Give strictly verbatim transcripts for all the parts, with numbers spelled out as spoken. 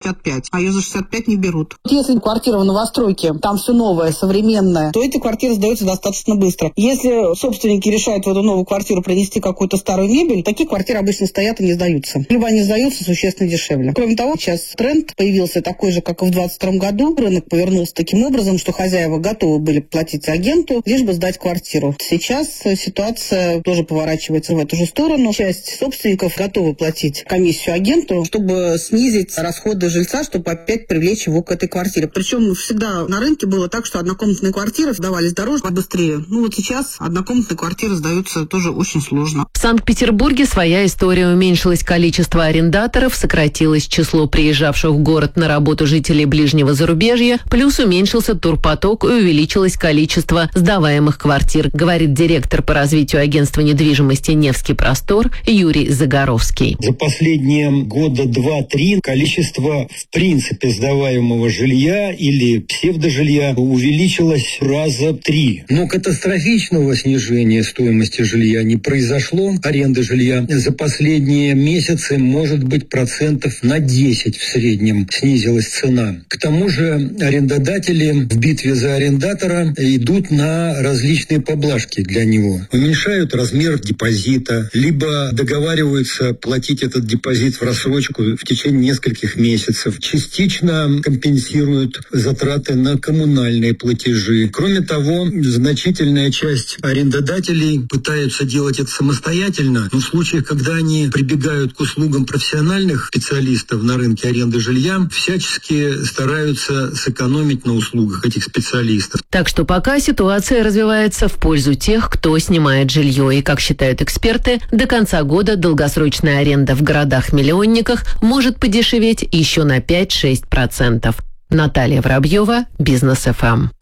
шестьдесят пять, а ее за шестьдесят пять не берут. Если квартира в новостройке, там все новое, современное, то эти квартиры сдаются достаточно быстро. Если собственники решают в эту новую квартиру принести какую-то старую мебель, такие квартиры обычно стоят и не сдаются. Либо они сдаются существенно дешевле. Кроме того, сейчас тренд появился такой же, как и в двадцать втором году. Рынок повернулся таким образом, что хозяева готовы были платить агенту, лишь бы сдать квартиру. Сейчас ситуация тоже поворачивается в эту же сторону. Часть собственников готовы платить комиссию агенту, чтобы снизить расходы жильца, чтобы опять привлечь его к этой квартире. Причем всегда на рынке было так, что однокомнатные квартиры сдавались дороже, а быстрее. Ну вот сейчас однокомнатные квартиры сдаются тоже очень сложно. В Санкт-Петербурге своя история. Уменьшилось количество арендаторов, сократилось число приезжавших в город на работу жителей ближнего зарубежья, плюс уменьшился турпоток и увеличилось количество сдаваемых квартир, говорит директор по развитию агентства недвижимости «Невский простор» Юрий Загоровский. За последние года два-три количество в принципе сдаваемого жилья или псевдожилья увеличилось раза три. Но катастрофичного снижения стоимости жилья не произошло. Аренда жилья за последние месяцы, может быть, процентов на десять в среднем снизилась цена. К тому же арендодатели в битве за арендатора идут на различные поблажки для него. Уменьшают размер депозита, либо договариваются платить этот депозит в рассрочку в течение нескольких месяцев. Частично компенсируют затраты на коммунальные платежи. Кроме того, значительная часть арендодателей пытаются делать это самостоятельно, но в случаях, когда они прибегают к услугам профессиональных специалистов на рынке аренды жилья, всячески стараются сэкономить на услугах этих специалистов. Так что пока ситуация развивается в пользу тех, кто снимает жилье. И, как считают эксперты, до конца года долгосрочная аренда в городах-миллионниках может подешеветь еще на пять-шесть процентов. Наталья Воробьева, Бизнес эф эм.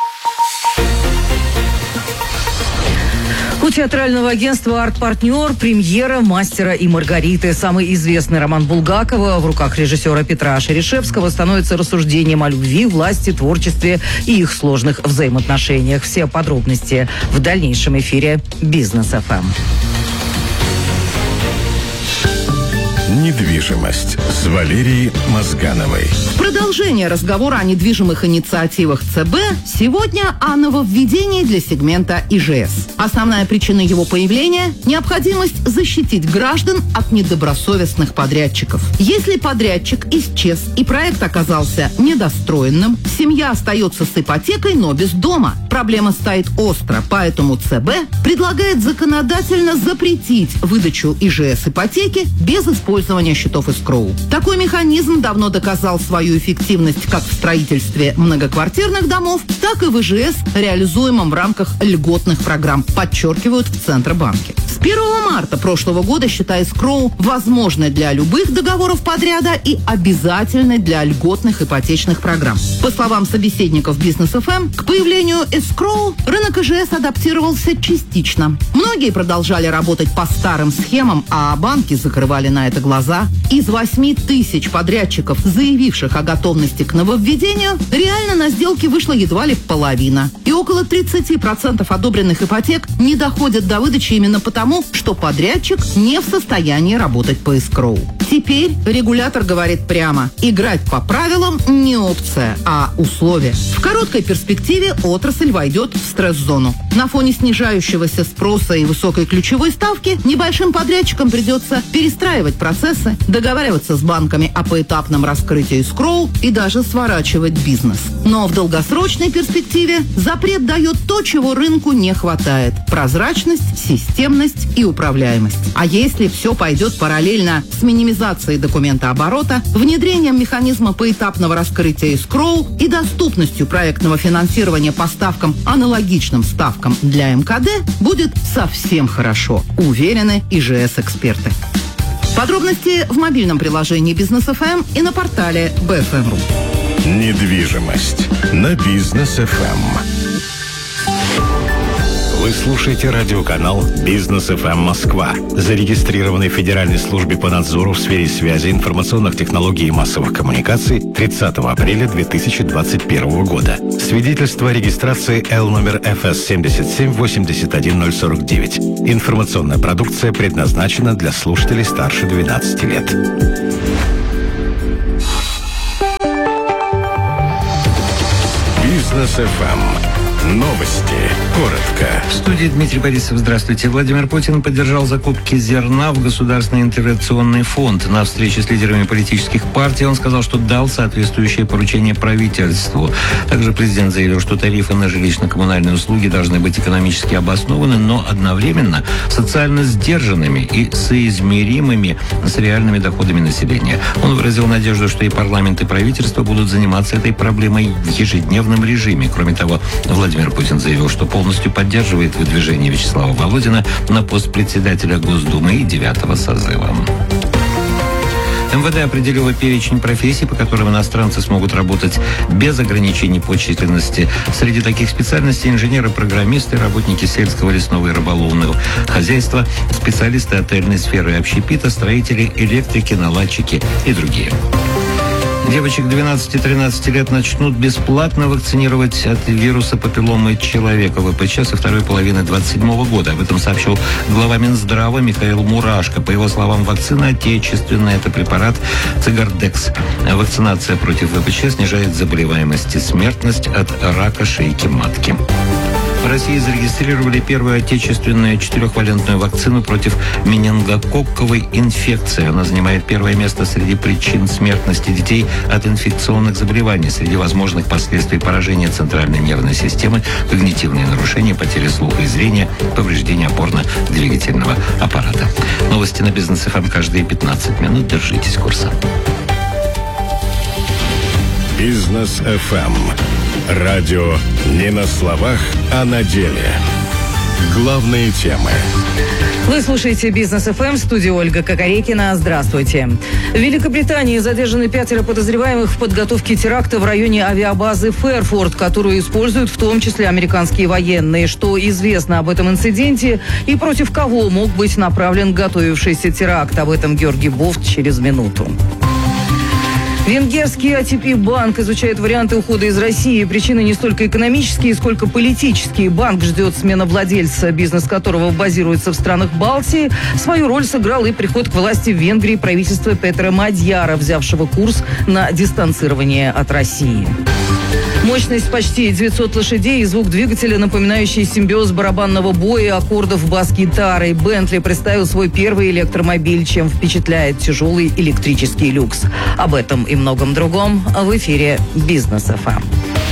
У театрального агентства «Арт-партнер» премьера «Мастера и Маргариты». Самый известный роман Булгакова в руках режиссера Петра Шерешевского становится рассуждением о любви, власти, творчестве и их сложных взаимоотношениях. Все подробности в дальнейшем эфире «Бизнес эф эм». Недвижимость с Валерией Мозгановой. Продолжение разговора о недвижимых инициативах ЦБ сегодня о нововведении для сегмента И Ж С. Основная причина его появления – необходимость защитить граждан от недобросовестных подрядчиков. Если подрядчик исчез и проект оказался недостроенным, семья остается с ипотекой, но без дома. Проблема стоит остро, поэтому ЦБ предлагает законодательно запретить выдачу И Ж С ипотеки без использования использования счетов эскроу. Такой механизм давно доказал свою эффективность как в строительстве многоквартирных домов, так и в И Ж С, реализуемом в рамках льготных программ, подчеркивают в Центробанке. С первого марта прошлого года счета эскроу возможны для любых договоров подряда и обязательны для льготных ипотечных программ. По словам собеседников Бизнес эф эм, к появлению эскроу рынок И Ж С адаптировался частично. Многие продолжали работать по старым схемам, а банки закрывали на это глаза. Из восьми тысяч подрядчиков, заявивших о готовности к нововведению, реально на сделки вышла едва ли половина. И около тридцать процентов одобренных ипотек не доходят до выдачи именно потому, что подрядчик не в состоянии работать по эскроу. Теперь регулятор говорит прямо: играть по правилам не опция, а условие. В короткой перспективе отрасль войдет в стресс-зону. На фоне снижающегося спроса и высокой ключевой ставки небольшим подрядчикам придется перестраивать процессы, договариваться с банками о поэтапном раскрытии эскроу и даже сворачивать бизнес. Но в долгосрочной перспективе запрет дает то, чего рынку не хватает – прозрачность, системность и управляемость. А если все пойдет параллельно с минимизацией документооборота, внедрением механизма поэтапного раскрытия эскроу и доступностью проектного финансирования по ставкам, аналогичным ставкам для эм ка дэ, будет совсем хорошо, уверены И Ж С-эксперты. Подробности в мобильном приложении Бизнес эф эм и на портале бэ эф эм точка ру. Недвижимость на Бизнес эф эм. Вы слушаете радиоканал Бизнес эф эм Москва, зарегистрированный в Федеральной службе по надзору в сфере связи, информационных технологий и массовых коммуникаций тридцатого апреля две тысячи двадцать первого года. Свидетельство о регистрации Л номер эф эс семьдесят семь восемьдесят один ноль сорок девять. Информационная продукция предназначена для слушателей старше двенадцати лет. Бизнес эф эм. Новости. Коротко. В студии Дмитрий Борисов. Здравствуйте. Владимир Путин поддержал закупки зерна в Государственный интервенционный фонд. На встрече с лидерами политических партий он сказал, что дал соответствующее поручение правительству. Также президент заявил, что тарифы на жилищно-коммунальные услуги должны быть экономически обоснованы, но одновременно социально сдержанными и соизмеримыми с реальными доходами населения. Он выразил надежду, что и парламент, и правительство будут заниматься этой проблемой в ежедневном режиме. Кроме того, Владимир Путин заявил, что полностью поддерживает выдвижение Вячеслава Володина на пост председателя Госдумы и девятого созыва. эм вэ дэ определило перечень профессий, по которым иностранцы смогут работать без ограничений по численности. Среди таких специальностей инженеры, программисты, работники сельского, лесного и рыболовного хозяйства, специалисты отельной сферы и общепита, строители, электрики, наладчики и другие. Девочек двенадцати-тринадцати лет начнут бесплатно вакцинировать от вируса папилломы человека вэ пэ че со второй половины двадцать седьмого года. Об этом сообщил глава Минздрава Михаил Мурашко. По его словам, вакцина отечественная. Это препарат Цигардекс. Вакцинация против вэ пэ че снижает заболеваемость и смертность от рака шейки матки. В России зарегистрировали первую отечественную четырехвалентную вакцину против менингококковой инфекции. Она занимает первое место среди причин смертности детей от инфекционных заболеваний. Среди возможных последствий поражения центральной нервной системы, когнитивные нарушения, потери слуха и зрения, повреждения опорно-двигательного аппарата. Новости на Бизнес эф эм каждые пятнадцать минут. Держитесь курса. Бизнес эф эм. Радио не на словах, а на деле. Главные темы. Вы слушаете Бизнес эф эм, в студии Ольга Кокорекина. Здравствуйте. В Великобритании задержаны пятеро подозреваемых в подготовке теракта в районе авиабазы Фэрфорд, которую используют в том числе американские военные. Что известно об этом инциденте и против кого мог быть направлен готовившийся теракт? Об этом Георгий Бофт через минуту. Венгерский а тэ пэ-банк изучает варианты ухода из России. Причины не столько экономические, сколько политические. Банк ждет смена владельца, бизнес которого базируется в странах Балтии. Свою роль сыграл и приход к власти в Венгрии правительства Петра Мадьяра, взявшего курс на дистанцирование от России. Мощность почти девятьсот лошадей и звук двигателя, напоминающий симбиоз барабанного боя и аккордов бас-гитары. Бентли представил свой первый электромобиль, чем впечатляет тяжелый электрический люкс. Об этом и многом другом в эфире Бизнес эф эм.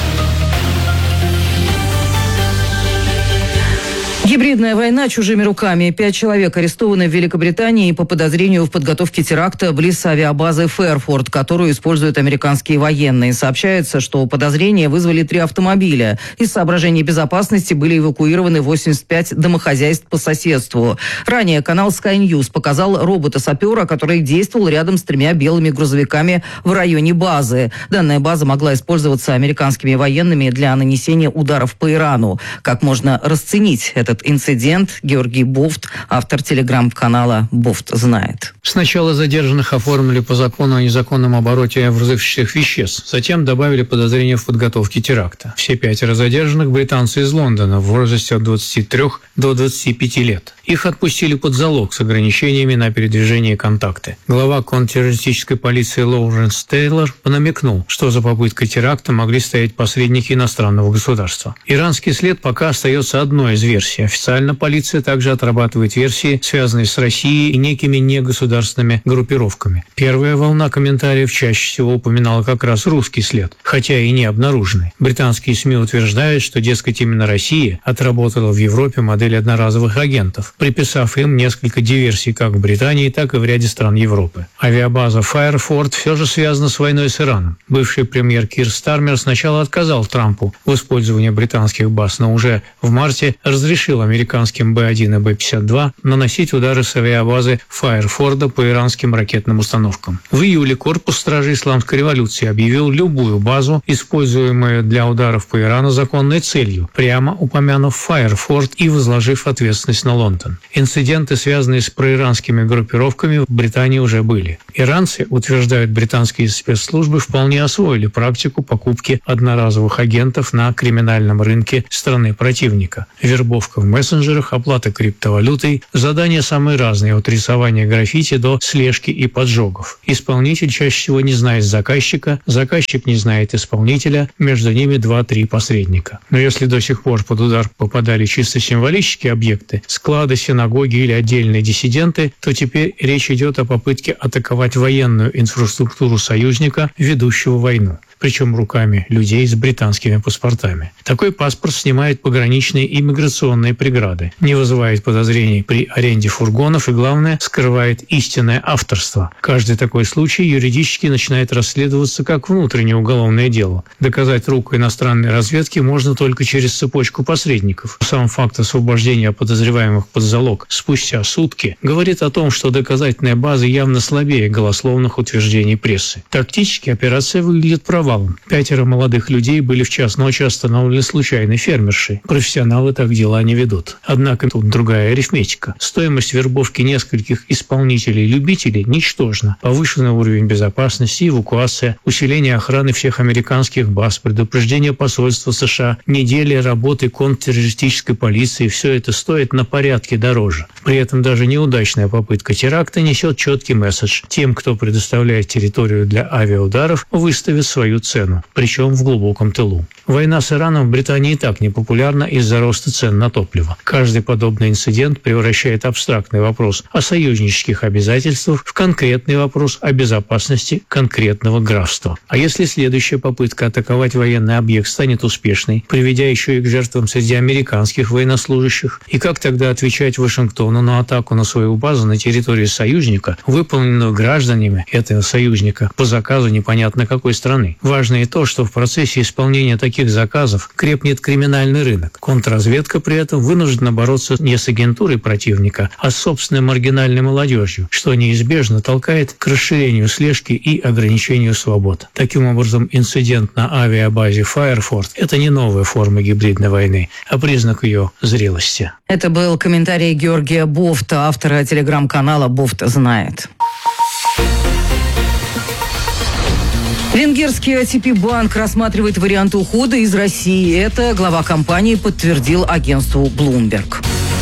Гибридная война чужими руками. Пять человек арестованы в Великобритании по подозрению в подготовке теракта близ авиабазы Фэрфорд, которую используют американские военные. Сообщается, что подозрения вызвали три автомобиля. Из соображений безопасности были эвакуированы восемьдесят пять домохозяйств по соседству. Ранее канал Sky News показал робота-сапера, который действовал рядом с тремя белыми грузовиками в районе базы. Данная база могла использоваться американскими военными для нанесения ударов по Ирану. Как можно расценить этот инцидент? Георгий Бофт, автор телеграм-канала «Бофт знает». Сначала задержанных оформили по закону о незаконном обороте взрывчатых веществ, затем добавили подозрение в подготовке теракта. Все пятеро задержанных – британцы из Лондона в возрасте от двадцати трёх до двадцати пяти лет. Их отпустили под залог с ограничениями на передвижение и контакты. Глава контртеррористической полиции Лоуренс Тейлор намекнул, что за попыткой теракта могли стоять посредники иностранного государства. Иранский след пока остается одной из версий. Официально полиция также отрабатывает версии, связанные с Россией и некими негосударственными группировками. Первая волна комментариев чаще всего упоминала как раз русский след, хотя и не обнаруженный. Британские СМИ утверждают, что, дескать, именно Россия отработала в Европе модель одноразовых агентов, приписав им несколько диверсий как в Британии, так и в ряде стран Европы. Авиабаза Фэрфорд все же связана с войной с Ираном. Бывший премьер Кир Стармер сначала отказал Трампу в использовании британских баз, но уже в марте разрешил американским Бэ один и Бэ пятьдесят два наносить удары с авиабазы Фэрфорда по иранским ракетным установкам. В июле корпус стражей исламской революции объявил любую базу, используемую для ударов по Ирану, законной целью, прямо упомянув Фэрфорд и возложив ответственность на Лондон. отработан. Инциденты, связанные с проиранскими группировками, в Британии уже были. Иранцы, утверждают британские спецслужбы, вполне освоили практику покупки одноразовых агентов на криминальном рынке страны противника. Вербовка в мессенджерах, оплата криптовалютой, задания самые разные, от рисования граффити до слежки и поджогов. Исполнитель чаще всего не знает заказчика, заказчик не знает исполнителя, между ними два-три посредника. Но если до сих пор под удар попадали чисто символические объекты, склады, синагоги или отдельные диссиденты, то теперь речь идет о попытке атаковать военную инфраструктуру союзника, ведущего войну, причем руками людей с британскими паспортами. Такой паспорт снимает пограничные и миграционные преграды, не вызывает подозрений при аренде фургонов и, главное, скрывает истинное авторство. Каждый такой случай юридически начинает расследоваться как внутреннее уголовное дело. Доказать руку иностранной разведки можно только через цепочку посредников. Сам факт освобождения подозреваемых под залог спустя сутки говорит о том, что доказательная база явно слабее голословных утверждений прессы. Тактически операция выглядит провалом. Пятеро молодых людей были в час ночи остановлены случайной фермершей. Профессионалы так дела не ведут. Однако тут другая арифметика. Стоимость вербовки нескольких исполнителей-любителей ничтожна. Повышенный уровень безопасности, эвакуация, усиление охраны всех американских баз, предупреждение посольства США, недели работы контртеррористической полиции – все это стоит на порядке дороже. При этом даже неудачная попытка теракта несет четкий месседж. Тем, кто предоставляет территорию для авиаударов, выставит свою цену, причем в глубоком тылу. Война с Ираном в Британии и так непопулярна из-за роста цен на топливо. Каждый подобный инцидент превращает абстрактный вопрос о союзнических обязательствах в конкретный вопрос о безопасности конкретного графства. А если следующая попытка атаковать военный объект станет успешной, приведя еще и к жертвам среди американских военнослужащих, и как тогда отвечать Вашингтону на атаку на свою базу на территории союзника, выполненную гражданами этого союзника по заказу непонятно какой страны? Важно и то, что в процессе исполнения таких заказов крепнет криминальный рынок. Контрразведка при этом вынуждена бороться не с агентурой противника, а с собственной маргинальной молодежью, что неизбежно толкает к расширению слежки и ограничению свобод. Таким образом, инцидент на авиабазе Файерфорд – это не новая форма гибридной войны, а признак ее зрелости. Это был комментарий Георгия Бофта, автора телеграм-канала «Бофт знает». Венгерский эй ти пи-банк рассматривает варианты ухода из России. Это глава компании подтвердил агентству Bloomberg.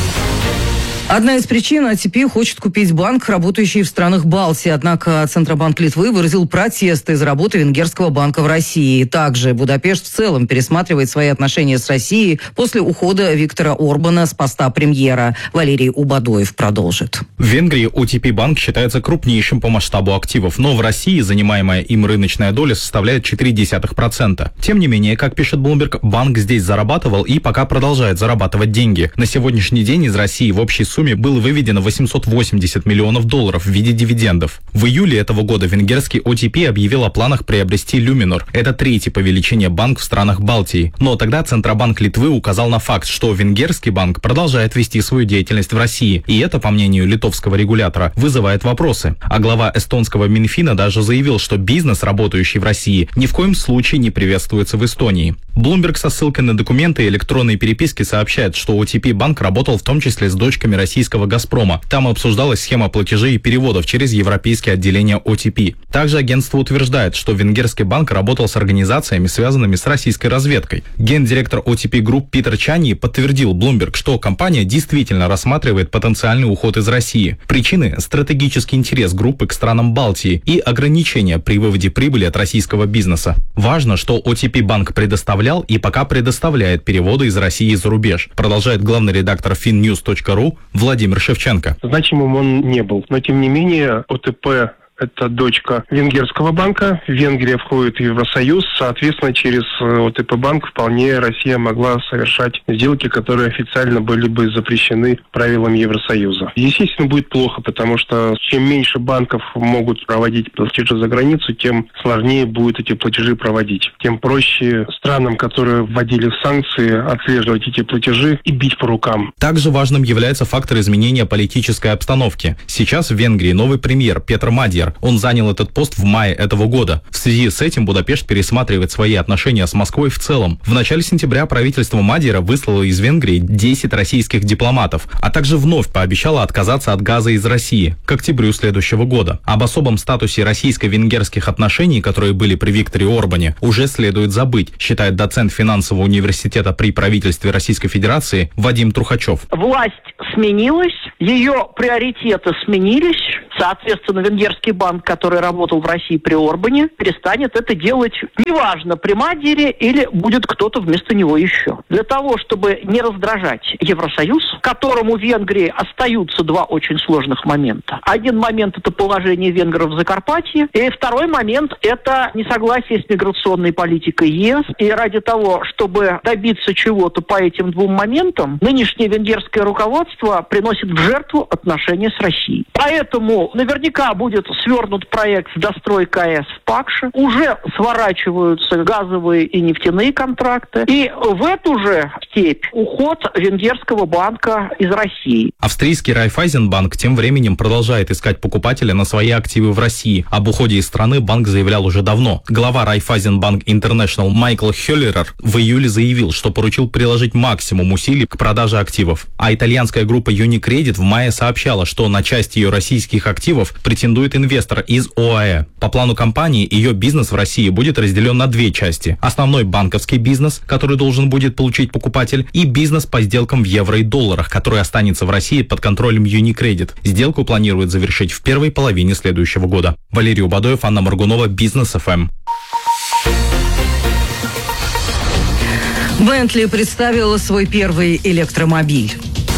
Одна из причин эй ти пи хочет купить банк, работающий в странах Балтии. Однако Центробанк Литвы выразил протест из-за работы венгерского банка в России. Также Будапешт в целом пересматривает свои отношения с Россией после ухода Виктора Орбана с поста премьера. Валерий Убадоев продолжит. В Венгрии о ти пи-банк считается крупнейшим по масштабу активов, но в России занимаемая им рыночная доля составляет четыре десятых процента. Тем не менее, как пишет Bloomberg, банк здесь зарабатывал и пока продолжает зарабатывать деньги. На сегодняшний день из России в общей сумме было выведено восемьсот восемьдесят миллионов долларов в виде дивидендов. В июле этого года венгерский о ти пи объявил о планах приобрести Люминор. Это третий по величине банк в странах Балтии. Но тогда Центробанк Литвы указал на факт, что венгерский банк продолжает вести свою деятельность в России. И это, по мнению литовского регулятора, вызывает вопросы. А глава эстонского Минфина даже заявил, что бизнес, работающий в России, ни в коем случае не приветствуется в Эстонии. Bloomberg со ссылкой на документы и электронные переписки сообщает, что о ти пи-банк работал в том числе с дочками российского «Газпрома». Там обсуждалась схема платежей и переводов через европейские отделения о ти пи. Также агентство утверждает, что венгерский банк работал с организациями, связанными с российской разведкой. Гендиректор о ти пи Group Питер Чани подтвердил Bloomberg, что компания действительно рассматривает потенциальный уход из России. Причины – стратегический интерес группы к странам Балтии и ограничения при выводе прибыли от российского бизнеса. Важно, что о ти пи-банк предоставлял и пока предоставляет переводы из России за рубеж, продолжает главный редактор финньюз точка ру Владимир Шевченко. Значимым он не был, но тем не менее о тэ пэ это дочка венгерского банка. Венгрия входит в Евросоюз. Соответственно, через о тэ пэ-банк вполне Россия могла совершать сделки, которые официально были бы запрещены правилами Евросоюза. Естественно, будет плохо, потому что чем меньше банков могут проводить платежи за границу, тем сложнее будет эти платежи проводить. Тем проще странам, которые вводили санкции, отслеживать эти платежи и бить по рукам. Также важным является фактор изменения политической обстановки. Сейчас в Венгрии новый премьер Петр Мадияр вице-премьер. Он занял этот пост в мае этого года. В связи с этим Будапешт пересматривает свои отношения с Москвой в целом. В начале сентября правительство Мадейра выслало из Венгрии десять российских дипломатов, а также вновь пообещало отказаться от газа из России к октябрю следующего года. Об особом статусе российско-венгерских отношений, которые были при Викторе Орбане, уже следует забыть, считает доцент финансового университета при правительстве Российской Федерации Вадим Трухачев. Власть сменилась, ее приоритеты сменились. Соответственно, венгерский банк, который работал в России при Орбане, перестанет это делать, неважно, при Мадейре или будет кто-то вместо него еще. Для того, чтобы не раздражать Евросоюз, которому в Венгрии остаются два очень сложных момента. Один момент – это положение венгров в Закарпатье, и второй момент – это несогласие с миграционной политикой ЕС. И ради того, чтобы добиться чего-то по этим двум моментам, нынешнее венгерское руководство приносит в жертву отношения с Россией. Поэтому наверняка будет свернут проект с достройкой АЭС в Пакше, уже сворачиваются газовые и нефтяные контракты, и в эту же степь уход венгерского банка из России. Австрийский Райффайзенбанк тем временем продолжает искать покупателя на свои активы в России. Об уходе из страны банк заявлял уже давно. Глава Райффайзенбанк Интернешнл Майкл Хёллерер в июле заявил, что поручил приложить максимум усилий к продаже активов. А итальянская группа Unicredit в мае сообщала, что на часть ее российских активов претендует инвестор из ОАЭ. По плану компании, ее бизнес в России будет разделен на две части. Основной банковский бизнес, который должен будет получить покупатель, и бизнес по сделкам в евро и долларах, который останется в России под контролем Unicredit. Сделку планируют завершить в первой половине следующего года. Валерий Убадоев, Анна Моргунова, Бизнес эф эм. Бентли представила свой первый электромобиль.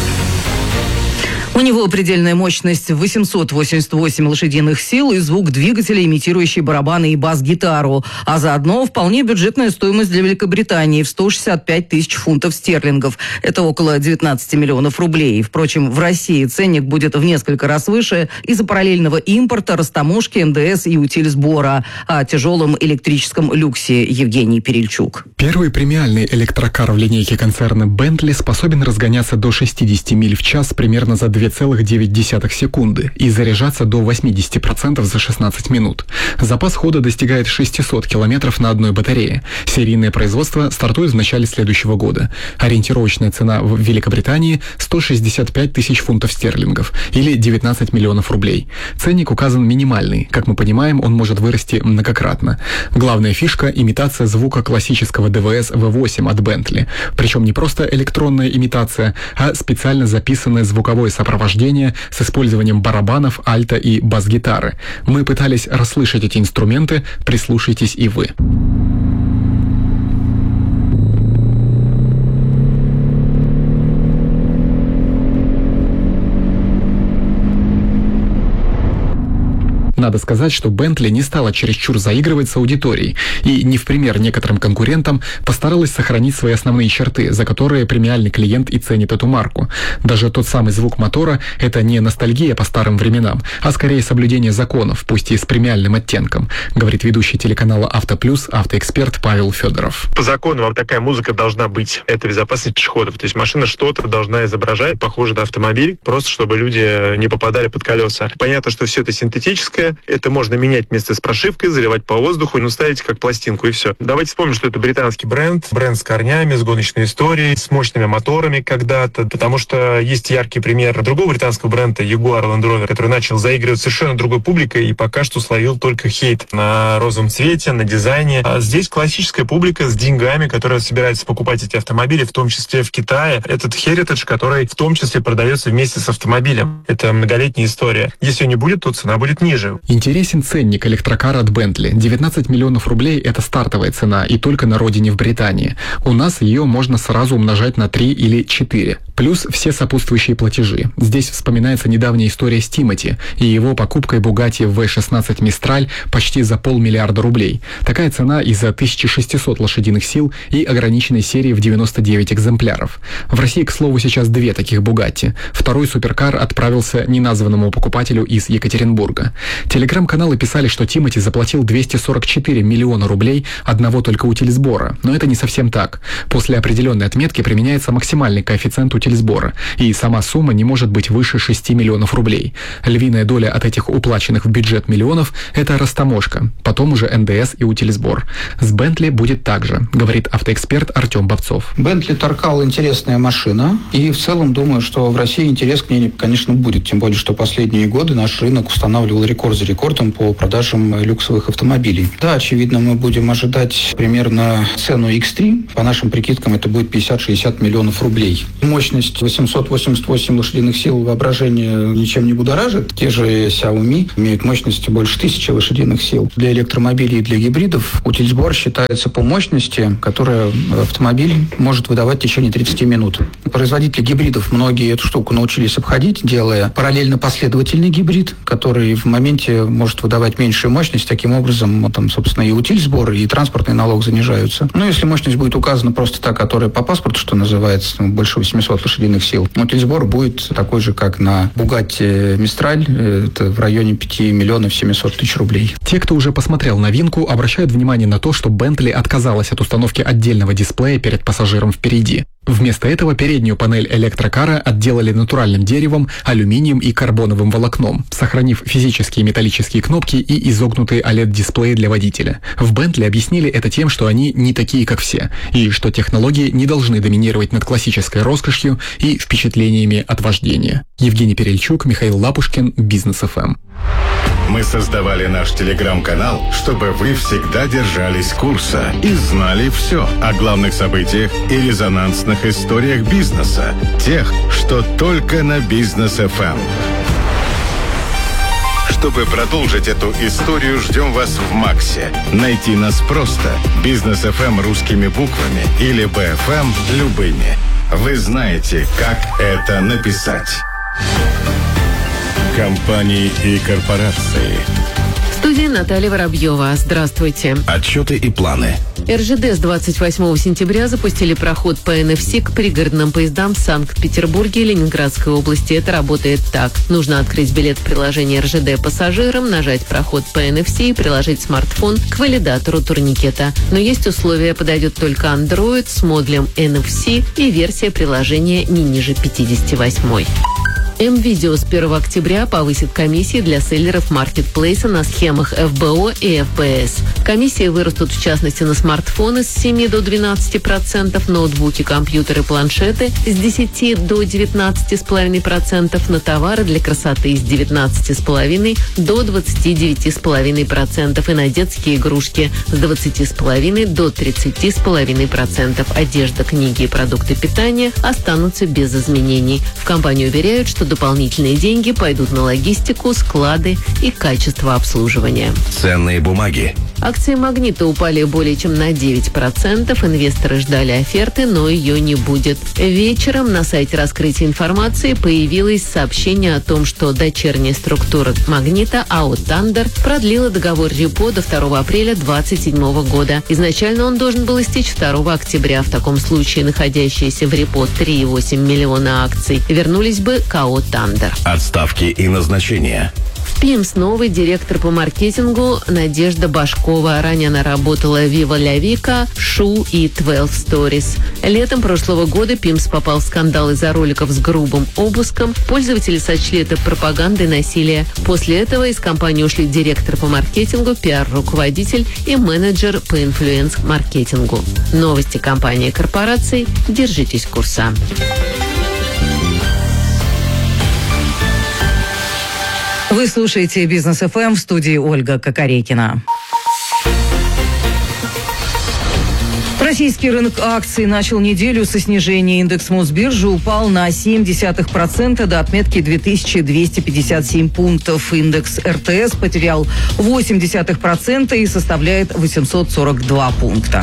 У него предельная мощность восемьсот восемьдесят восемь лошадиных сил и звук двигателя, имитирующий барабаны и бас-гитару. А заодно вполне бюджетная стоимость для Великобритании в сто шестьдесят пять тысяч фунтов стерлингов. Это около девятнадцать миллионов рублей. Впрочем, в России ценник будет в несколько раз выше из-за параллельного импорта, растаможки, эн дэ эс и утиль-сбора. О тяжелом электрическом люксе Евгений Перельчук. Первый премиальный электрокар в линейке концерна Bentley способен разгоняться до шестьдесят миль в час примерно за две целых девять десятых секунды и заряжаться до восемьдесят процентов за шестнадцать минут. Запас хода достигает шестьсот километров на одной батарее. Серийное производство стартует в начале следующего года. Ориентировочная цена в Великобритании – сто шестьдесят пять тысяч фунтов стерлингов или девятнадцать миллионов рублей. Ценник указан минимальный. Как мы понимаем, он может вырасти многократно. Главная фишка – имитация звука классического дэ вэ эс вэ восемь от Bentley. Причем не просто электронная имитация, а специально записанное звуковое сопровождение с использованием барабанов, альта и бас-гитары. Мы пытались расслышать эти инструменты, прислушайтесь и вы. Надо сказать, что Bentley не стала чересчур заигрывать с аудиторией и, не в пример некоторым конкурентам, постаралась сохранить свои основные черты, за которые премиальный клиент и ценит эту марку. Даже тот самый звук мотора – это не ностальгия по старым временам, а скорее соблюдение законов, пусть и с премиальным оттенком, говорит ведущий телеканала «Автоплюс» автоэксперт Павел Федоров. По закону вам такая музыка должна быть. Это безопасность пешеходов. То есть машина что-то должна изображать, похоже на автомобиль, просто чтобы люди не попадали под колеса. Понятно, что все это синтетическое. Это можно менять вместе с прошивкой, заливать по воздуху, ну, ставить как пластинку, и все. Давайте вспомним, что это британский бренд. Бренд с корнями, с гоночной историей, с мощными моторами когда-то. Потому что есть яркий пример другого британского бренда Jaguar Land Rover, который начал заигрывать совершенно другой публикой и пока что словил только хейт на розовом цвете, на дизайне. А здесь классическая публика с деньгами, которая собирается покупать эти автомобили, в том числе в Китае. Этот Heritage, который в том числе продается вместе с автомобилем. Это многолетняя история. Если ее не будет, то цена будет ниже. Интересен ценник электрокара от Bentley. девятнадцать миллионов рублей – это стартовая цена, и только на родине в Британии. У нас ее можно сразу умножать на три или четыре. Плюс все сопутствующие платежи. Здесь вспоминается недавняя история с Тимоти и его покупкой Bugatti ви шестнадцать Mistral почти за полмиллиарда рублей. Такая цена из-за тысяча шестьсот лошадиных сил и ограниченной серии в девяносто девять экземпляров. В России, к слову, сейчас две таких Bugatti. Второй суперкар отправился неназванному покупателю из Екатеринбурга. Телеграм-каналы писали, что Тимоти заплатил двести сорок четыре миллиона рублей одного только утиль-сбора. Но это не совсем так. После определенной отметки применяется максимальный коэффициент утиль утильсбора, и сама сумма не может быть выше шести миллионов рублей. Львиная доля от этих уплаченных в бюджет миллионов – это растаможка, потом уже эн дэ эс и утильсбор. С Бентли будет так же, говорит автоэксперт Артем Бобцов. Бентли Таркал интересная машина, и в целом думаю, что в России интерес к ней, конечно, будет. Тем более, что последние годы наш рынок устанавливал рекорд за рекордом по продажам люксовых автомобилей. Да, очевидно, мы будем ожидать примерно цену икс три. По нашим прикидкам, это будет пятьдесят-шестьдесят миллионов рублей. Мощность восемьсот восемьдесят восемь лошадиных сил, воображение ничем не будоражит. Те же Xiaomi имеют мощность больше тысячи лошадиных сил. Для электромобилей и для гибридов утильсбор считается по мощности, которая автомобиль может выдавать в течение тридцати минут. Производители гибридов многие эту штуку научились обходить, делая параллельно последовательный гибрид, который в моменте может выдавать меньшую мощность. Таким образом, там, собственно, и утильсбор, и транспортный налог занижаются. Но если мощность будет указана просто та, которая по паспорту, что называется, ну, больше восемьсот лошадиных сил, утильсбор будет такой же, как на Bugatti Mistral, это в районе пяти миллионов семисот тысяч рублей. Те, кто уже посмотрел новинку, обращают внимание на то, что Bentley отказалась от установки отдельного дисплея перед пассажиром впереди. Вместо этого переднюю панель электрокара отделали натуральным деревом, алюминием и карбоновым волокном, сохранив физические металлические кнопки и изогнутые о лед-дисплеи для водителя. В Bentley объяснили это тем, что они не такие, как все, и что технологии не должны доминировать над классической роскошью и впечатлениями от вождения. Евгений Перельчук, Михаил Лапушкин, Бизнес эф эм. Мы создавали наш телеграм-канал, чтобы вы всегда держались курса и знали все о главных событиях и резонансных историях бизнеса. Тех, что только на Бизнес эф эм. Чтобы продолжить эту историю, ждем вас в Максе. Найти нас просто. Бизнес эф эм русскими буквами или би эф эм любыми. Вы знаете, как это написать. Компании и корпорации. В студии Наталья Воробьева. Здравствуйте. Отчеты и планы. эр жэ дэ с двадцать восьмого сентября запустили проход по эн эф си к пригородным поездам в Санкт-Петербурге и Ленинградской области. Это работает так. Нужно открыть билет в приложении эр жэ дэ пассажирам, нажать проход по эн эф си и приложить смартфон к валидатору турникета. Но есть условия. Подойдет только Android с модулем эн эф си и версия приложения не ниже пятьдесят восемь. М-Видео с первого октября повысит комиссии для селлеров маркетплейса на схемах эф бэ о и эф бэ эс. Комиссии вырастут в частности на смартфоны с семи до двенадцати процентов, ноутбуки, компьютеры, планшеты с десяти до девятнадцати целых пяти десятых процента, на товары для красоты с девятнадцати целых пяти десятых процента до двадцати девяти целых пяти десятых процента и на детские игрушки с двадцати целых пяти десятых процента до тридцати целых пяти десятых процента. Одежда, книги и продукты питания останутся без изменений. В компании уверяют, что дополнительные деньги пойдут на логистику, склады и качество обслуживания. Ценные бумаги. Акции «Магнита» упали более чем на девять процентов. Инвесторы ждали оферты, но ее не будет. Вечером на сайте раскрытия информации появилось сообщение о том, что дочерняя структура «Магнита» АО «Тандер» продлила договор репо до второго апреля две тысячи двадцать седьмого года. Изначально он должен был истечь второго октября. В таком случае находящиеся в репо три целых восемь десятых миллиона акций вернулись бы к АО «Тандер». Отставки и назначения. В ПИМС новый директор по маркетингу Надежда Башкова. Ранее она работала в Viva La Vica, Шу и двенадцать Stories. Летом прошлого года ПИМС попал в скандал из-за роликов с грубым обыском. Пользователи сочли это пропагандой насилия. После этого из компании ушли директор по маркетингу, пиар-руководитель и менеджер по инфлюенс-маркетингу. Новости компании и корпораций. Держитесь курса. Вы слушаете Бизнес эф эм, в студии Ольга Кокорекина. Российский рынок акций начал неделю со снижения. Индекс Мосбиржи упал на семь десятых процента до отметки две тысячи двести пятьдесят семь пунктов. Индекс эр тэ эс потерял восемь десятых процента и составляет восемьсот сорок два пункта.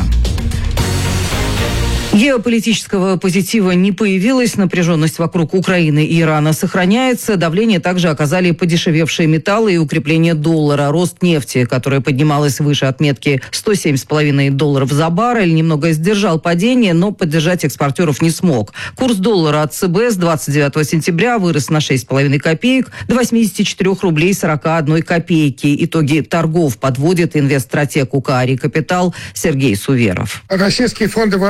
Геополитического позитива не появилось, напряженность вокруг Украины и Ирана сохраняется. Давление также оказали подешевевшие металлы и укрепление доллара. Рост нефти, которая поднималась выше отметки сто семь целых пять десятых долларов за баррель, немного сдержал падение, но поддержать экспортеров не смог. Курс доллара от цэ бэ с двадцать девятого сентября вырос на шесть целых пять десятых копеек до восьмидесяти четырёх рублей сорок одной копейки. Итоги торгов подводит инвестстратег УК «Ари Капитал» Сергей Суверов. Российский фондовый рынок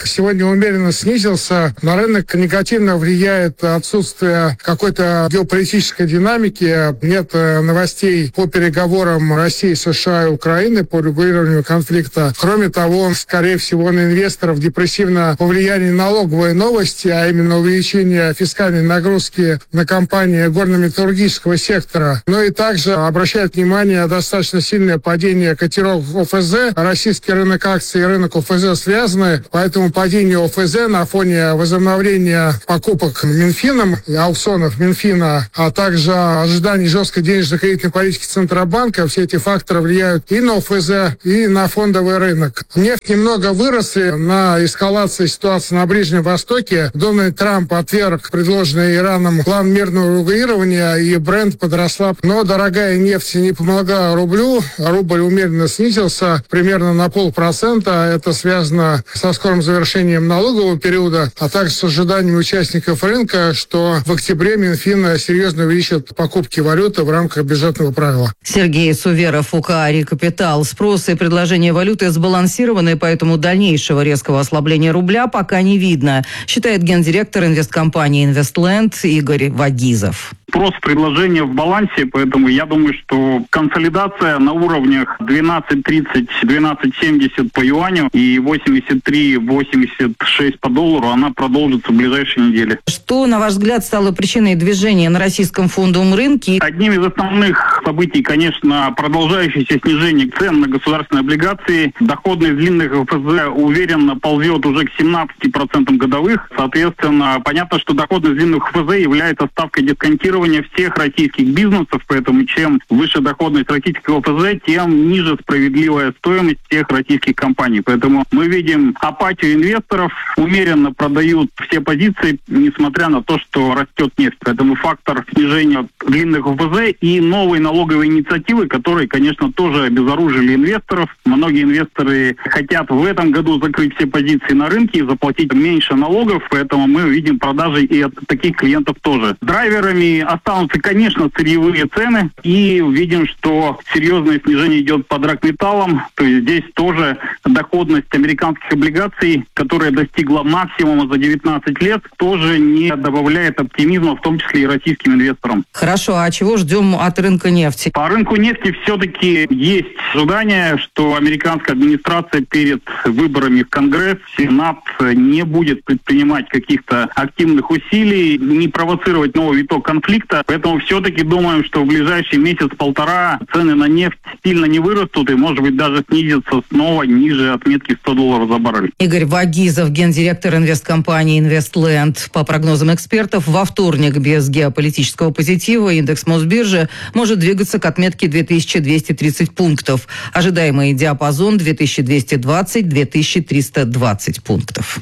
сегодня умеренно снизился. На рынок негативно влияет отсутствие какой-то геополитической динамики. Нет новостей по переговорам России, США и Украины по регулированию конфликта. Кроме того, скорее всего, на инвесторов депрессивно повлияли налоговые новости, а именно увеличение фискальной нагрузки на компании горно-металлургического сектора. Но и также обращает внимание достаточно сильное падение котировок ОФЗ. Российский рынок акций и рынок ОФЗ связаны, поэтому падение ОФЗ на фоне возобновления покупок Минфином, аукционов Минфина, а также ожиданий жесткой денежно-кредитной политики Центробанка, все эти факторы влияют и на ОФЗ, и на фондовый рынок. Нефть немного выросли на эскалации ситуации на Ближнем Востоке. Дональд Трамп отверг предложенный Ираном план мирного регулирования, и бренд подросла. Но дорогая нефть не помогла рублю. Рубль умеренно снизился примерно на полпроцента. Это связано со скорым завершением налогового периода, а также с ожиданиями участников рынка, что в октябре Минфин серьезно увеличит покупки валюты в рамках бюджетного правила. Сергей Суверов, УК «Рекапитал». Спрос и предложение валюты сбалансированы, поэтому дальнейшего резкого ослабления рубля пока не видно, считает гендиректор инвесткомпании «Инвестленд» Игорь Вагизов. Спрос, предложение в балансе, поэтому я думаю, что консолидация на уровнях двенадцать тридцать - двенадцать семьдесят по юаню и восемьдесят три - восемьдесят шесть по доллару, она продолжится в ближайшие недели. Что, на ваш взгляд, стало причиной движения на российском фондовом рынке? Одним из основных событий, конечно, продолжающееся снижение цен на государственные облигации. Доходность длинных ОФЗ уверенно ползет уже к семнадцати процентам годовых. Соответственно, понятно, что доходность длинных ОФЗ является ставкой дисконтирования всех российских бизнесов, поэтому чем выше доходность российского ОФЗ, тем ниже справедливая стоимость всех российских компаний. Поэтому мы видим апатию инвесторов, умеренно продают все позиции, несмотря на то, что растет нефть. Поэтому фактор снижения длинных ОФЗ и новые налоговые инициативы, которые, конечно, тоже обезоружили инвесторов. Многие инвесторы хотят в этом году закрыть все позиции на рынке и заплатить меньше налогов, поэтому мы видим продажи и от таких клиентов тоже. Драйверами останутся, конечно, сырьевые цены, и видим, что серьезное снижение идет по драгметаллам, то есть здесь тоже доходность американских облигаций, которая достигла максимума за девятнадцать лет, тоже не добавляет оптимизма, в том числе и российским инвесторам. Хорошо, а чего ждем от рынка нефти? По рынку нефти все-таки есть ожидание, что американская администрация перед выборами в Конгресс, Сенат не будет предпринимать каких-то активных усилий, не провоцировать новый виток конфликта. Поэтому все-таки думаем, что в ближайший месяц-полтора цены на нефть сильно не вырастут и, может быть, даже снизятся снова ниже отметки сто долларов за баррель. Игорь Вагизов, гендиректор инвесткомпании «Инвестленд». По прогнозам экспертов, во вторник без геополитического позитива индекс Мосбиржи может двигаться к отметке две тысячи двести тридцать пунктов. Ожидаемый диапазон две тысячи двести двадцать - две тысячи триста двадцать пунктов.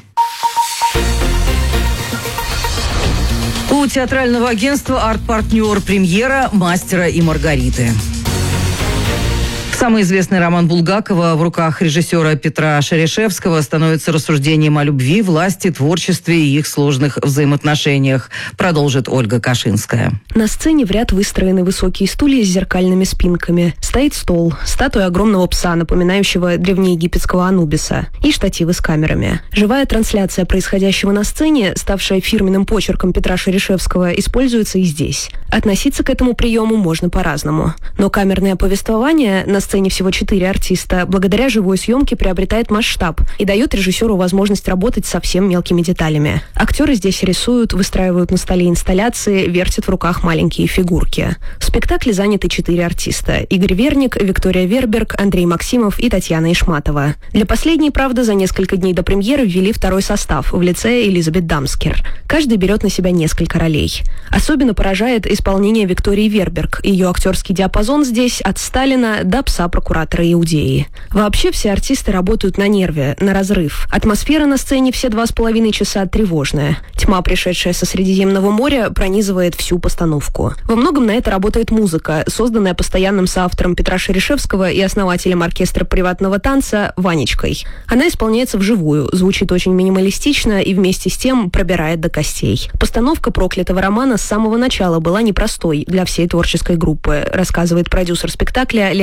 У театрального агентства «Арт-партнер» премьера «Мастера и Маргариты». Самый известный роман Булгакова в руках режиссера Петра Шерешевского становится рассуждением о любви, власти, творчестве и их сложных взаимоотношениях, продолжит Ольга Кашинская. На сцене в ряд выстроены высокие стулья с зеркальными спинками. Стоит стол, статуя огромного пса, напоминающего древнеегипетского Анубиса, и штативы с камерами. Живая трансляция происходящего на сцене, ставшая фирменным почерком Петра Шерешевского, используется и здесь. Относиться к этому приему можно по-разному. Но камерное повествование, на сцене всего четыре артиста, благодаря живой съемке приобретает масштаб и дает режиссеру возможность работать со совсем мелкими деталями. Актеры здесь рисуют, выстраивают на столе инсталляции, вертят в руках маленькие фигурки. В спектакле заняты четыре артиста: Игорь Верник, Виктория Верберг, Андрей Максимов и Татьяна Ишматова. Для последней, правда, за несколько дней до премьеры ввели второй состав в лице Элизабет Дамскер. Каждый берет на себя несколько ролей. Особенно поражает исполнение Виктории Верберг. Ее актерский диапазон здесь от Сталина до пса прокуратора Иудеи. Вообще все артисты работают на нерве, на разрыв. Атмосфера на сцене все два с половиной часа тревожная. Тьма, пришедшая со Средиземного моря, пронизывает всю постановку. Во многом на это работает музыка, созданная постоянным соавтором Петра Шерешевского и основателем оркестра приватного танца Ванечкой. Она исполняется вживую, звучит очень минималистично и вместе с тем пробирает до костей. Постановка проклятого романа с самого начала была непростой для всей творческой группы, рассказывает продюсер спектакля Леонид Робертов.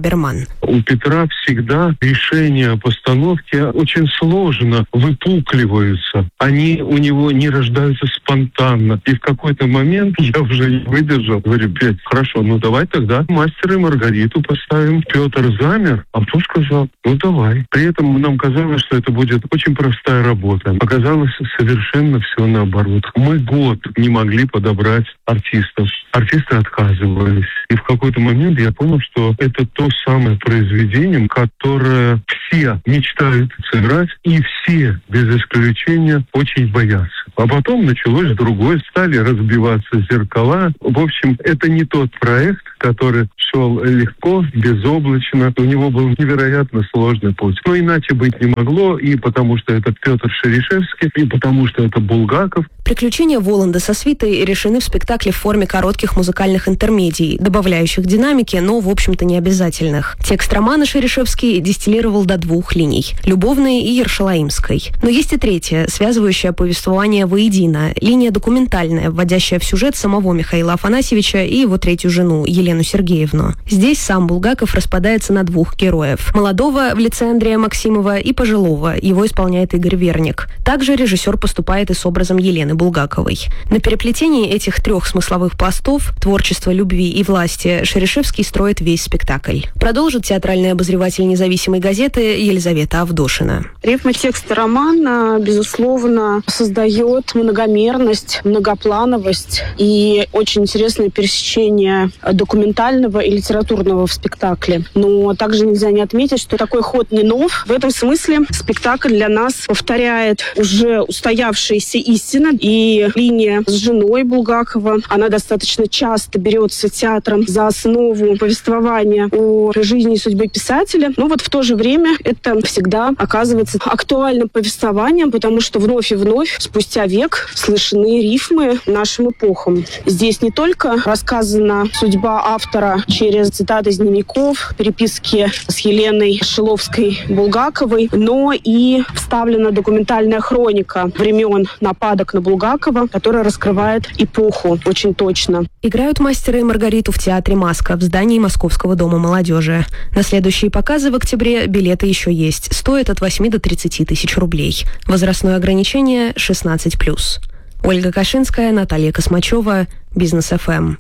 Берман. У Петра всегда решения о постановке очень сложно выпукливаются. Они у него не рождаются спонтанно. И в какой-то момент я уже не выдержал. Говорю, блядь, хорошо, ну давай тогда «Мастера и Маргариту» поставим. Петр замер, а потом сказал, ну давай. При этом нам казалось, что это будет очень простая работа. Оказалось совершенно все наоборот. Мы год не могли подобрать артистов. Артисты отказывались. И в какой-то момент я понял, что это то самое произведение, которое все мечтают сыграть, и все, без исключения, очень боятся. А потом началось другое, стали разбиваться зеркала. В общем, это не тот проект, который шел легко, безоблачно. У него был невероятно сложный путь. Но иначе быть не могло, и потому что это Петр Шерешевский, и потому что это Булгаков. Приключения Воланда со свитой решены в спектакле в форме коротких музыкальных интермедий, добавляющих динамики, но, в общем-то, не обязательных. Текст романа Шерешевский дистиллировал до двух линий – любовной и ершалаимской. Но есть и третья, связывающая повествование воедино, линия документальная, вводящая в сюжет самого Михаила Афанасьевича и его третью жену, Елену Сергеевну. Здесь сам Булгаков распадается на двух героев – молодого в лице Андрея Максимова и пожилого, его исполняет Игорь Верник. Также режиссер поступает и с образом Елены Булгаковой. На переплетении этих трех смысловых пластов – творчества, любви и власти – Шерешевский строит весь спектакль. Продолжит театральный обозреватель независимой газеты Елизавета Авдошина. Рифма текста романа, безусловно, создает многомерность, многоплановость и очень интересное пересечение документального и литературного в спектакле. Но также нельзя не отметить, что такой ход не нов. В этом смысле спектакль для нас повторяет уже устоявшиеся истины. И линия с женой Булгакова, она достаточно часто берется театром за основу повествования о жизни и судьбе писателя. Но вот в то же время это всегда оказывается актуальным повествованием, потому что вновь и вновь, спустя век, слышны рифмы нашим эпохам. Здесь не только рассказана судьба автора через цитаты из дневников, переписки с Еленой Шиловской-Булгаковой, но и вставлена документальная хроника времен нападок на Булгакова, которая раскрывает эпоху очень точно. Играют «Мастера и Маргариту» в театре «Маска» в здании Московского дома молодежи. На следующие показы в октябре билеты еще есть. Стоят от восьми до тридцати тысяч рублей. Возрастное ограничение шестнадцать плюс. Ольга Кашинская, Наталья Космачева, Бизнес эф эм.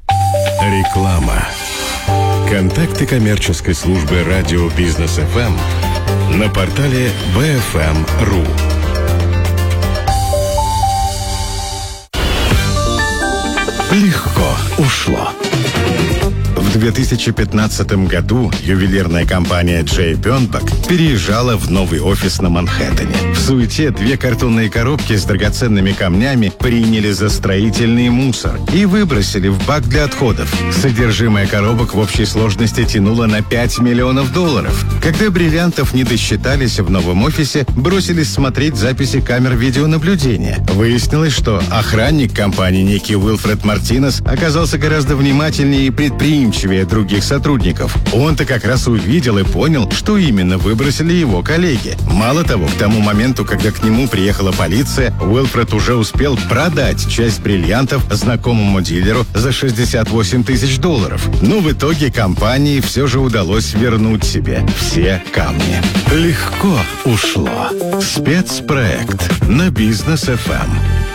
Реклама. Контакты коммерческой службы радио Бизнес эф эм на портале би эф эм точка ру. Легко ушло. В две тысячи пятнадцатом году ювелирная компания Джей Бёрнбак переезжала в новый офис на Манхэттене. В суете две картонные коробки с драгоценными камнями приняли за строительный мусор и выбросили в бак для отходов. Содержимое коробок в общей сложности тянуло на пять миллионов долларов. Когда бриллиантов не досчитались в новом офисе, бросились смотреть записи камер видеонаблюдения. Выяснилось, что охранник компании некий Уилфред Мартинес оказался гораздо внимательнее и предприимчивее других сотрудников. Он-то как раз увидел и понял, что именно выбросили его коллеги. Мало того, к тому моменту, когда к нему приехала полиция, Уилфред уже успел продать часть бриллиантов знакомому дилеру за шестьдесят восемь тысяч долларов. Но в итоге компании все же удалось вернуть себе все камни. Легко ушло. Спецпроект на Бизнес эф эм.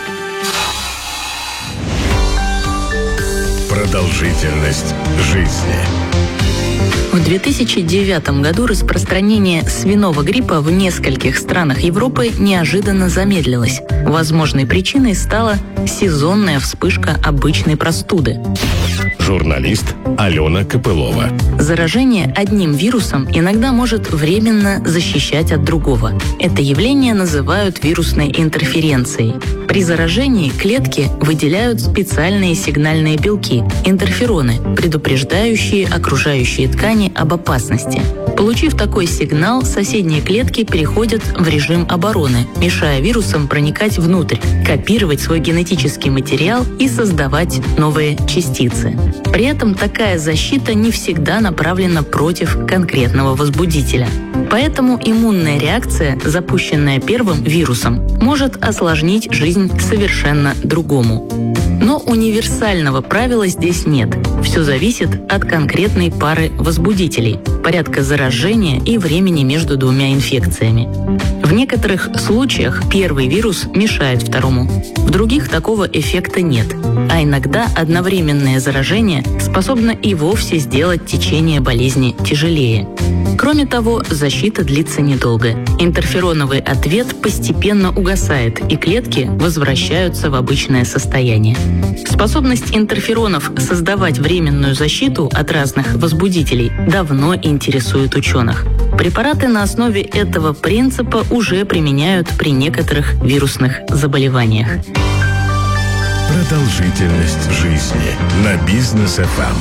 Продолжительность жизни. В две тысячи девятом году распространение свиного гриппа в нескольких странах Европы неожиданно замедлилось. Возможной причиной стала сезонная вспышка обычной простуды. Журналист Алена Копылова. Заражение одним вирусом иногда может временно защищать от другого. Это явление называют вирусной интерференцией. При заражении клетки выделяют специальные сигнальные белки – интерфероны, предупреждающие окружающие ткани об опасности. Получив такой сигнал, соседние клетки переходят в режим обороны, мешая вирусам проникать внутрь, копировать свой генетический материал и создавать новые частицы. При этом такая защита не всегда направлена против конкретного возбудителя. Поэтому иммунная реакция, запущенная первым вирусом, может осложнить жизнь совершенно другому. Но универсального правила здесь нет. Все зависит от конкретной пары возбудителей, порядка заражения и времени между двумя инфекциями. В некоторых случаях первый вирус мешает второму. В других такого эффекта нет. А иногда одновременное заражение способно и вовсе сделать течение болезни тяжелее. Кроме того, защита длится недолго. Интерфероновый ответ постепенно угасает, и клетки возвращаются в обычное состояние. Способность интерферонов создавать временную защиту от разных возбудителей давно интересует ученых. Препараты на основе этого принципа уже применяют при некоторых вирусных заболеваниях. Продолжительность жизни на Бизнес эф эм.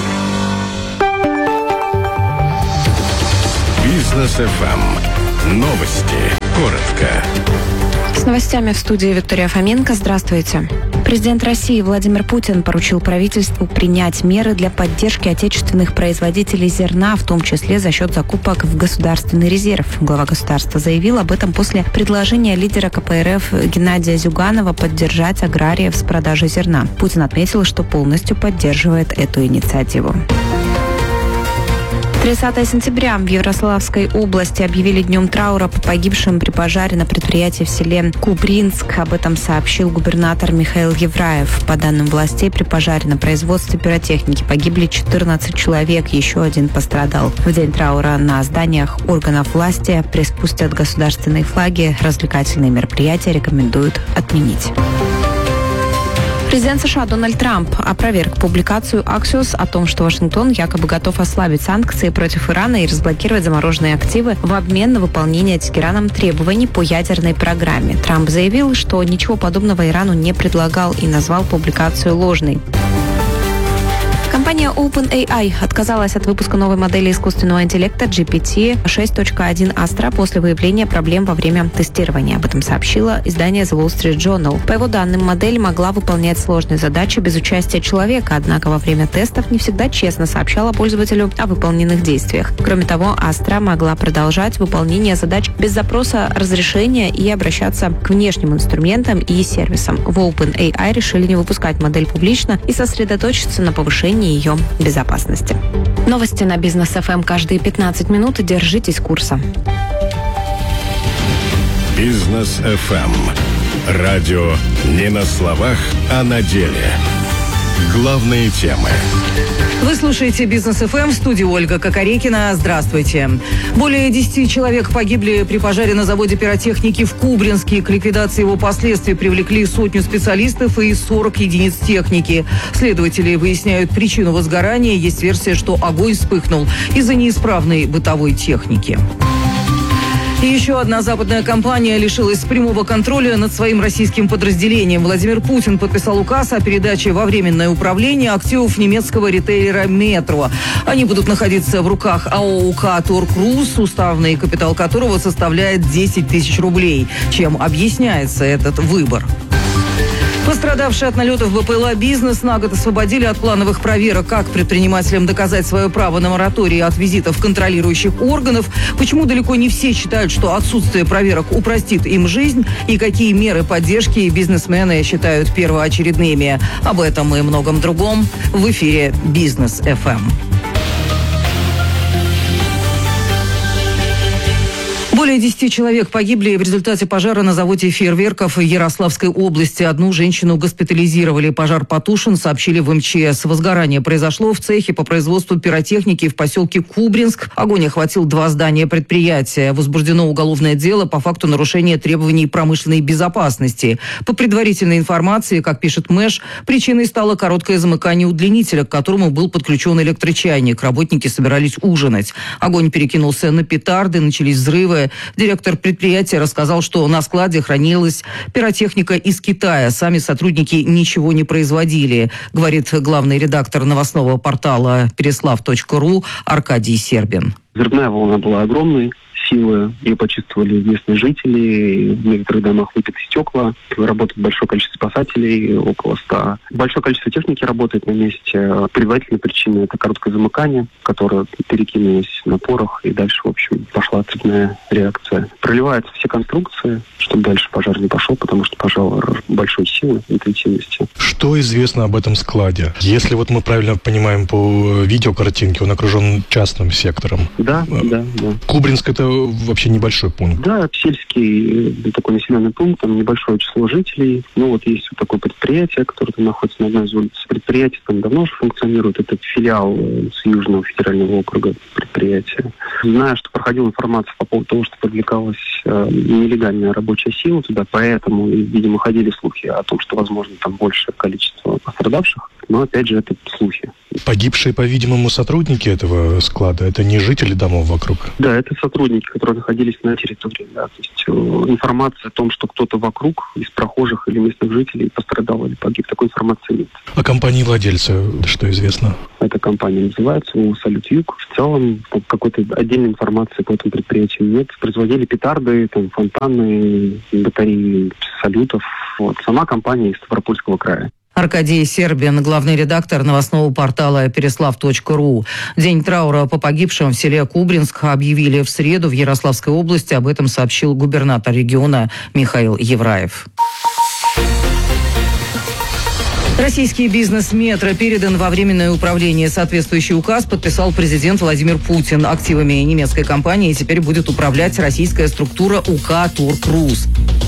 Бизнес эф эм. Новости. Коротко. С новостями в студии Виктория Фоменко. Здравствуйте. Президент России Владимир Путин поручил правительству принять меры для поддержки отечественных производителей зерна, в том числе за счет закупок в государственный резерв. Глава государства заявил об этом после предложения лидера ка пэ эр эф Геннадия Зюганова поддержать аграриев с продажей зерна. Путин отметил, что полностью поддерживает эту инициативу. тридцатого сентября в Ярославской области объявили днем траура по погибшим при пожаре на предприятии в селе Кубринск. Об этом сообщил губернатор Михаил Евраев. По данным властей, при пожаре на производстве пиротехники погибли четырнадцать человек, еще один пострадал. В день траура на зданиях органов власти приспустят государственные флаги. Развлекательные мероприятия рекомендуют отменить. Президент США Дональд Трамп опроверг публикацию Axios о том, что Вашингтон якобы готов ослабить санкции против Ирана и разблокировать замороженные активы в обмен на выполнение Тегераном требований по ядерной программе. Трамп заявил, что ничего подобного Ирану не предлагал и назвал публикацию ложной. Компания OpenAI отказалась от выпуска новой модели искусственного интеллекта джи пи ти шесть точка один Astra после выявления проблем во время тестирования. Об этом сообщило издание The Wall Street Journal. По его данным, модель могла выполнять сложные задачи без участия человека, однако во время тестов не всегда честно сообщала пользователю о выполненных действиях. Кроме того, Astra могла продолжать выполнение задач без запроса разрешения и обращаться к внешним инструментам и сервисам. В OpenAI решили не выпускать модель публично и сосредоточиться на повышении ее безопасности. Новости на Бизнес эф эм каждые пятнадцать минут. Держитесь курса. Бизнес эф эм. Радио не на словах, а на деле. Главные темы. Вы слушаете Бизнес эф эм, в студии Ольга Кокорекина. Здравствуйте. Более десяти человек погибли при пожаре на заводе пиротехники в Кубринске. К ликвидации его последствий привлекли сотню специалистов и сорок единиц техники. Следователи выясняют причину возгорания. Есть версия, что огонь вспыхнул из-за неисправной бытовой техники. И еще одна западная компания лишилась прямого контроля над своим российским подразделением. Владимир Путин подписал указ о передаче во временное управление активов немецкого ритейлера «Метро». Они будут находиться в руках АО УК «Торкрус», уставный капитал которого составляет десять тысяч рублей. Чем объясняется этот выбор? Пострадавшие от налетов БПЛА «Бизнес» на год освободили от плановых проверок. Как предпринимателям доказать свое право на мораторий от визитов контролирующих органов? Почему далеко не все считают, что отсутствие проверок упростит им жизнь? И какие меры поддержки бизнесмены считают первоочередными? Об этом и многом другом в эфире Бизнес эф эм. Более десяти человек погибли в результате пожара на заводе фейерверков в Ярославской области. Одну женщину госпитализировали. Пожар потушен, сообщили в эм че эс. Возгорание произошло в цехе по производству пиротехники в поселке Кубринск. Огонь охватил два здания предприятия. Возбуждено уголовное дело по факту нарушения требований промышленной безопасности. По предварительной информации, как пишет Мэш, причиной стало короткое замыкание удлинителя, к которому был подключен электрочайник. Работники собирались ужинать. Огонь перекинулся на петарды, начались взрывы. Директор предприятия рассказал, что на складе хранилась пиротехника из Китая. Сами сотрудники ничего не производили, говорит главный редактор новостного портала переслав точка ру Аркадий Сербин. Взрывная волна была огромной, силы. Ее почувствовали местные жители. В некоторых домах выбиты стекла. Работает большое количество спасателей, около ста. Большое количество техники работает на месте. Предварительная причина – это короткое замыкание, которое перекинулось на порох, и дальше, в общем, пошла цепная реакция. Проливаются все конструкции, чтобы дальше пожар не пошел, потому что пожар большой силы, интенсивности. Что известно об этом складе? Если вот мы правильно понимаем по видеокартинке, он окружен частным сектором. Да, да, да. Кубринск – это вообще небольшой пункт. Да, сельский такой населенный пункт, там небольшое число жителей. Ну вот есть вот такое предприятие, которое там находится на одной из улиц. Предприятие там давно уже функционирует. Это филиал с Южного федерального округа предприятия. Знаю, что проходила информация по поводу того, что привлекалась э, нелегальная рабочая сила туда, поэтому, видимо, ходили слухи о том, что, возможно, там большее количество пострадавших. Но, опять же, это слухи. Погибшие, по-видимому, сотрудники этого склада, это не жители домов вокруг? Да, это сотрудники, которые находились на территории. Да. То есть э, информация о том, что кто-то вокруг из прохожих или местных жителей пострадал или погиб, такой информации нет. О компании владельца что известно? Эта компания называется ООО «Салют Юг». В целом какой-то отдельной информации по этому предприятию нет. Производили петарды, там, фонтаны, батареи салютов. Вот. Сама компания из Ставропольского края. Аркадий Сербин, главный редактор новостного портала переслав точка ру. День траура по погибшим в селе Кубринск объявили в среду в Ярославской области. Об этом сообщил губернатор региона Михаил Евраев. Российский бизнес «Метро» передан во временное управление. Соответствующий указ подписал президент Владимир Путин. Активами немецкой компании теперь будет управлять российская структура УК «Торкрус».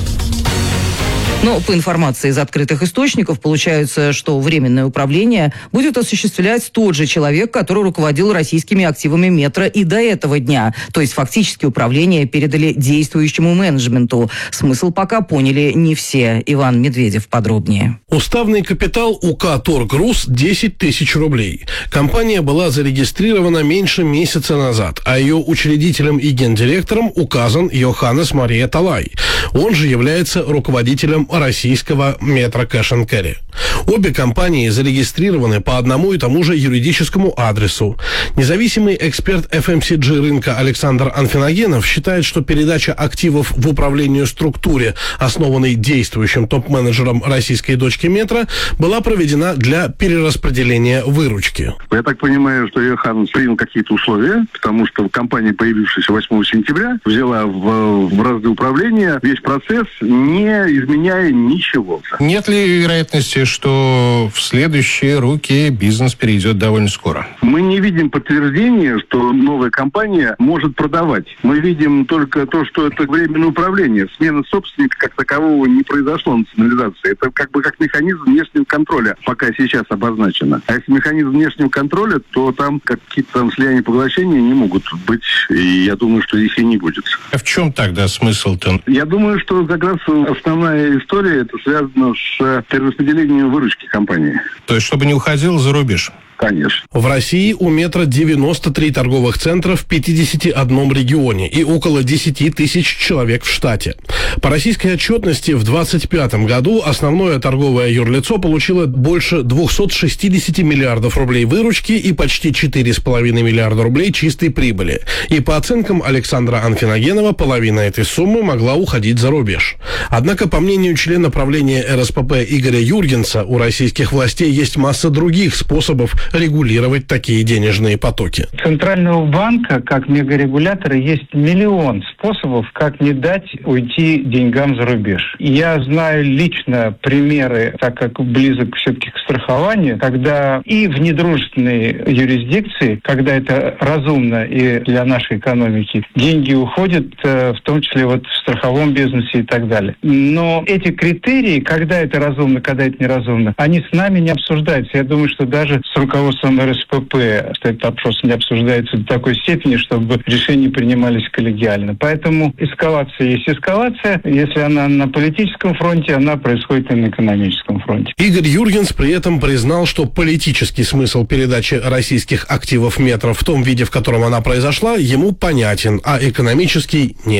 Но по информации из открытых источников получается, что временное управление будет осуществлять тот же человек, который руководил российскими активами «Метро» и до этого дня. То есть фактически управление передали действующему менеджменту. Смысл пока поняли не все. Иван Медведев подробнее. Уставный капитал УК «Торкрус» десять тысяч рублей. Компания была зарегистрирована меньше месяца назад, а ее учредителем и гендиректором указан Йоханнес Мария Талай. Он же является руководителем российского «Метро Кэш энд Керри». Обе компании зарегистрированы по одному и тому же юридическому адресу. Независимый эксперт эф эм си джи рынка Александр Анфиногенов считает, что передача активов в управлению структуре, основанной действующим топ-менеджером российской дочки «Метро», была проведена для перераспределения выручки. Я так понимаю, что Йоханнес принял какие-то условия, потому что компания, появившаяся восьмого сентября, взяла в, в разды управления весь процесс, не изменяя ничего. Нет ли вероятности, что в следующие руки бизнес перейдет довольно скоро? Мы не видим подтверждения, что новая компания может продавать. Мы видим только то, что это временное управление. Смена собственника как такового не произошло, национализации. Это как бы как механизм внешнего контроля, пока сейчас обозначено. А если механизм внешнего контроля, то там какие-то там слияния, поглощения не могут быть. И я думаю, что их и не будет. А в чем тогда смысл-то? Я думаю, что как раз основная история это связано с перераспределением выручки компании. То есть, чтобы не уходил за рубеж? Конечно. В России у «Метро» девяносто три торговых центра в пятидесяти одном регионе и около десяти тысяч человек в штате. По российской отчетности в двадцать пятом году основное торговое юрлицо получило больше двухсот шестидесяти миллиардов рублей выручки и почти четыре с половиной миллиарда рублей чистой прибыли. И по оценкам Александра Анфиногенова, половина этой суммы могла уходить за рубеж. Однако, по мнению члена правления эр эс пэ пэ Игоря Юргенса, у российских властей есть масса других способов регулировать такие денежные потоки. Центрального банка, как мегарегулятора, есть миллион способов, как не дать уйти деньгам за рубеж. Я знаю лично примеры, так как близок все-таки к страхованию, когда и в недружественной юрисдикции, когда это разумно и для нашей экономики, деньги уходят, в том числе вот в страховом бизнесе и так далее. Но эти критерии, когда это разумно, когда это неразумно, они с нами не обсуждаются. Я думаю, что даже с руководством эр эс пэ пэ этот вопрос не обсуждается до такой степени, чтобы решения принимались коллегиально. Поэтому эскалация есть эскалация. Если она на политическом фронте, она происходит и на экономическом фронте. Игорь Юргенс при этом признал, что политический смысл передачи российских активов «Метро» в том виде, в котором она произошла, ему понятен, а экономический – нет.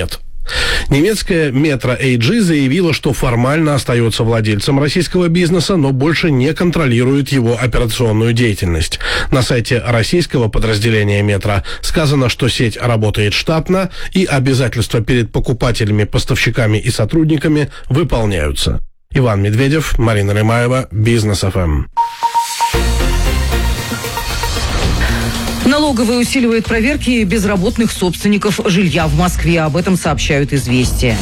Немецкая Metro эй джи заявила, что формально остается владельцем российского бизнеса, но больше не контролирует его операционную деятельность. На сайте российского подразделения Metro сказано, что сеть работает штатно и обязательства перед покупателями, поставщиками и сотрудниками выполняются. Иван Медведев, Марина Лимаева, Бизнес эф эм. Налоговая усиливает проверки безработных собственников жилья в Москве. Об этом сообщают «Известия».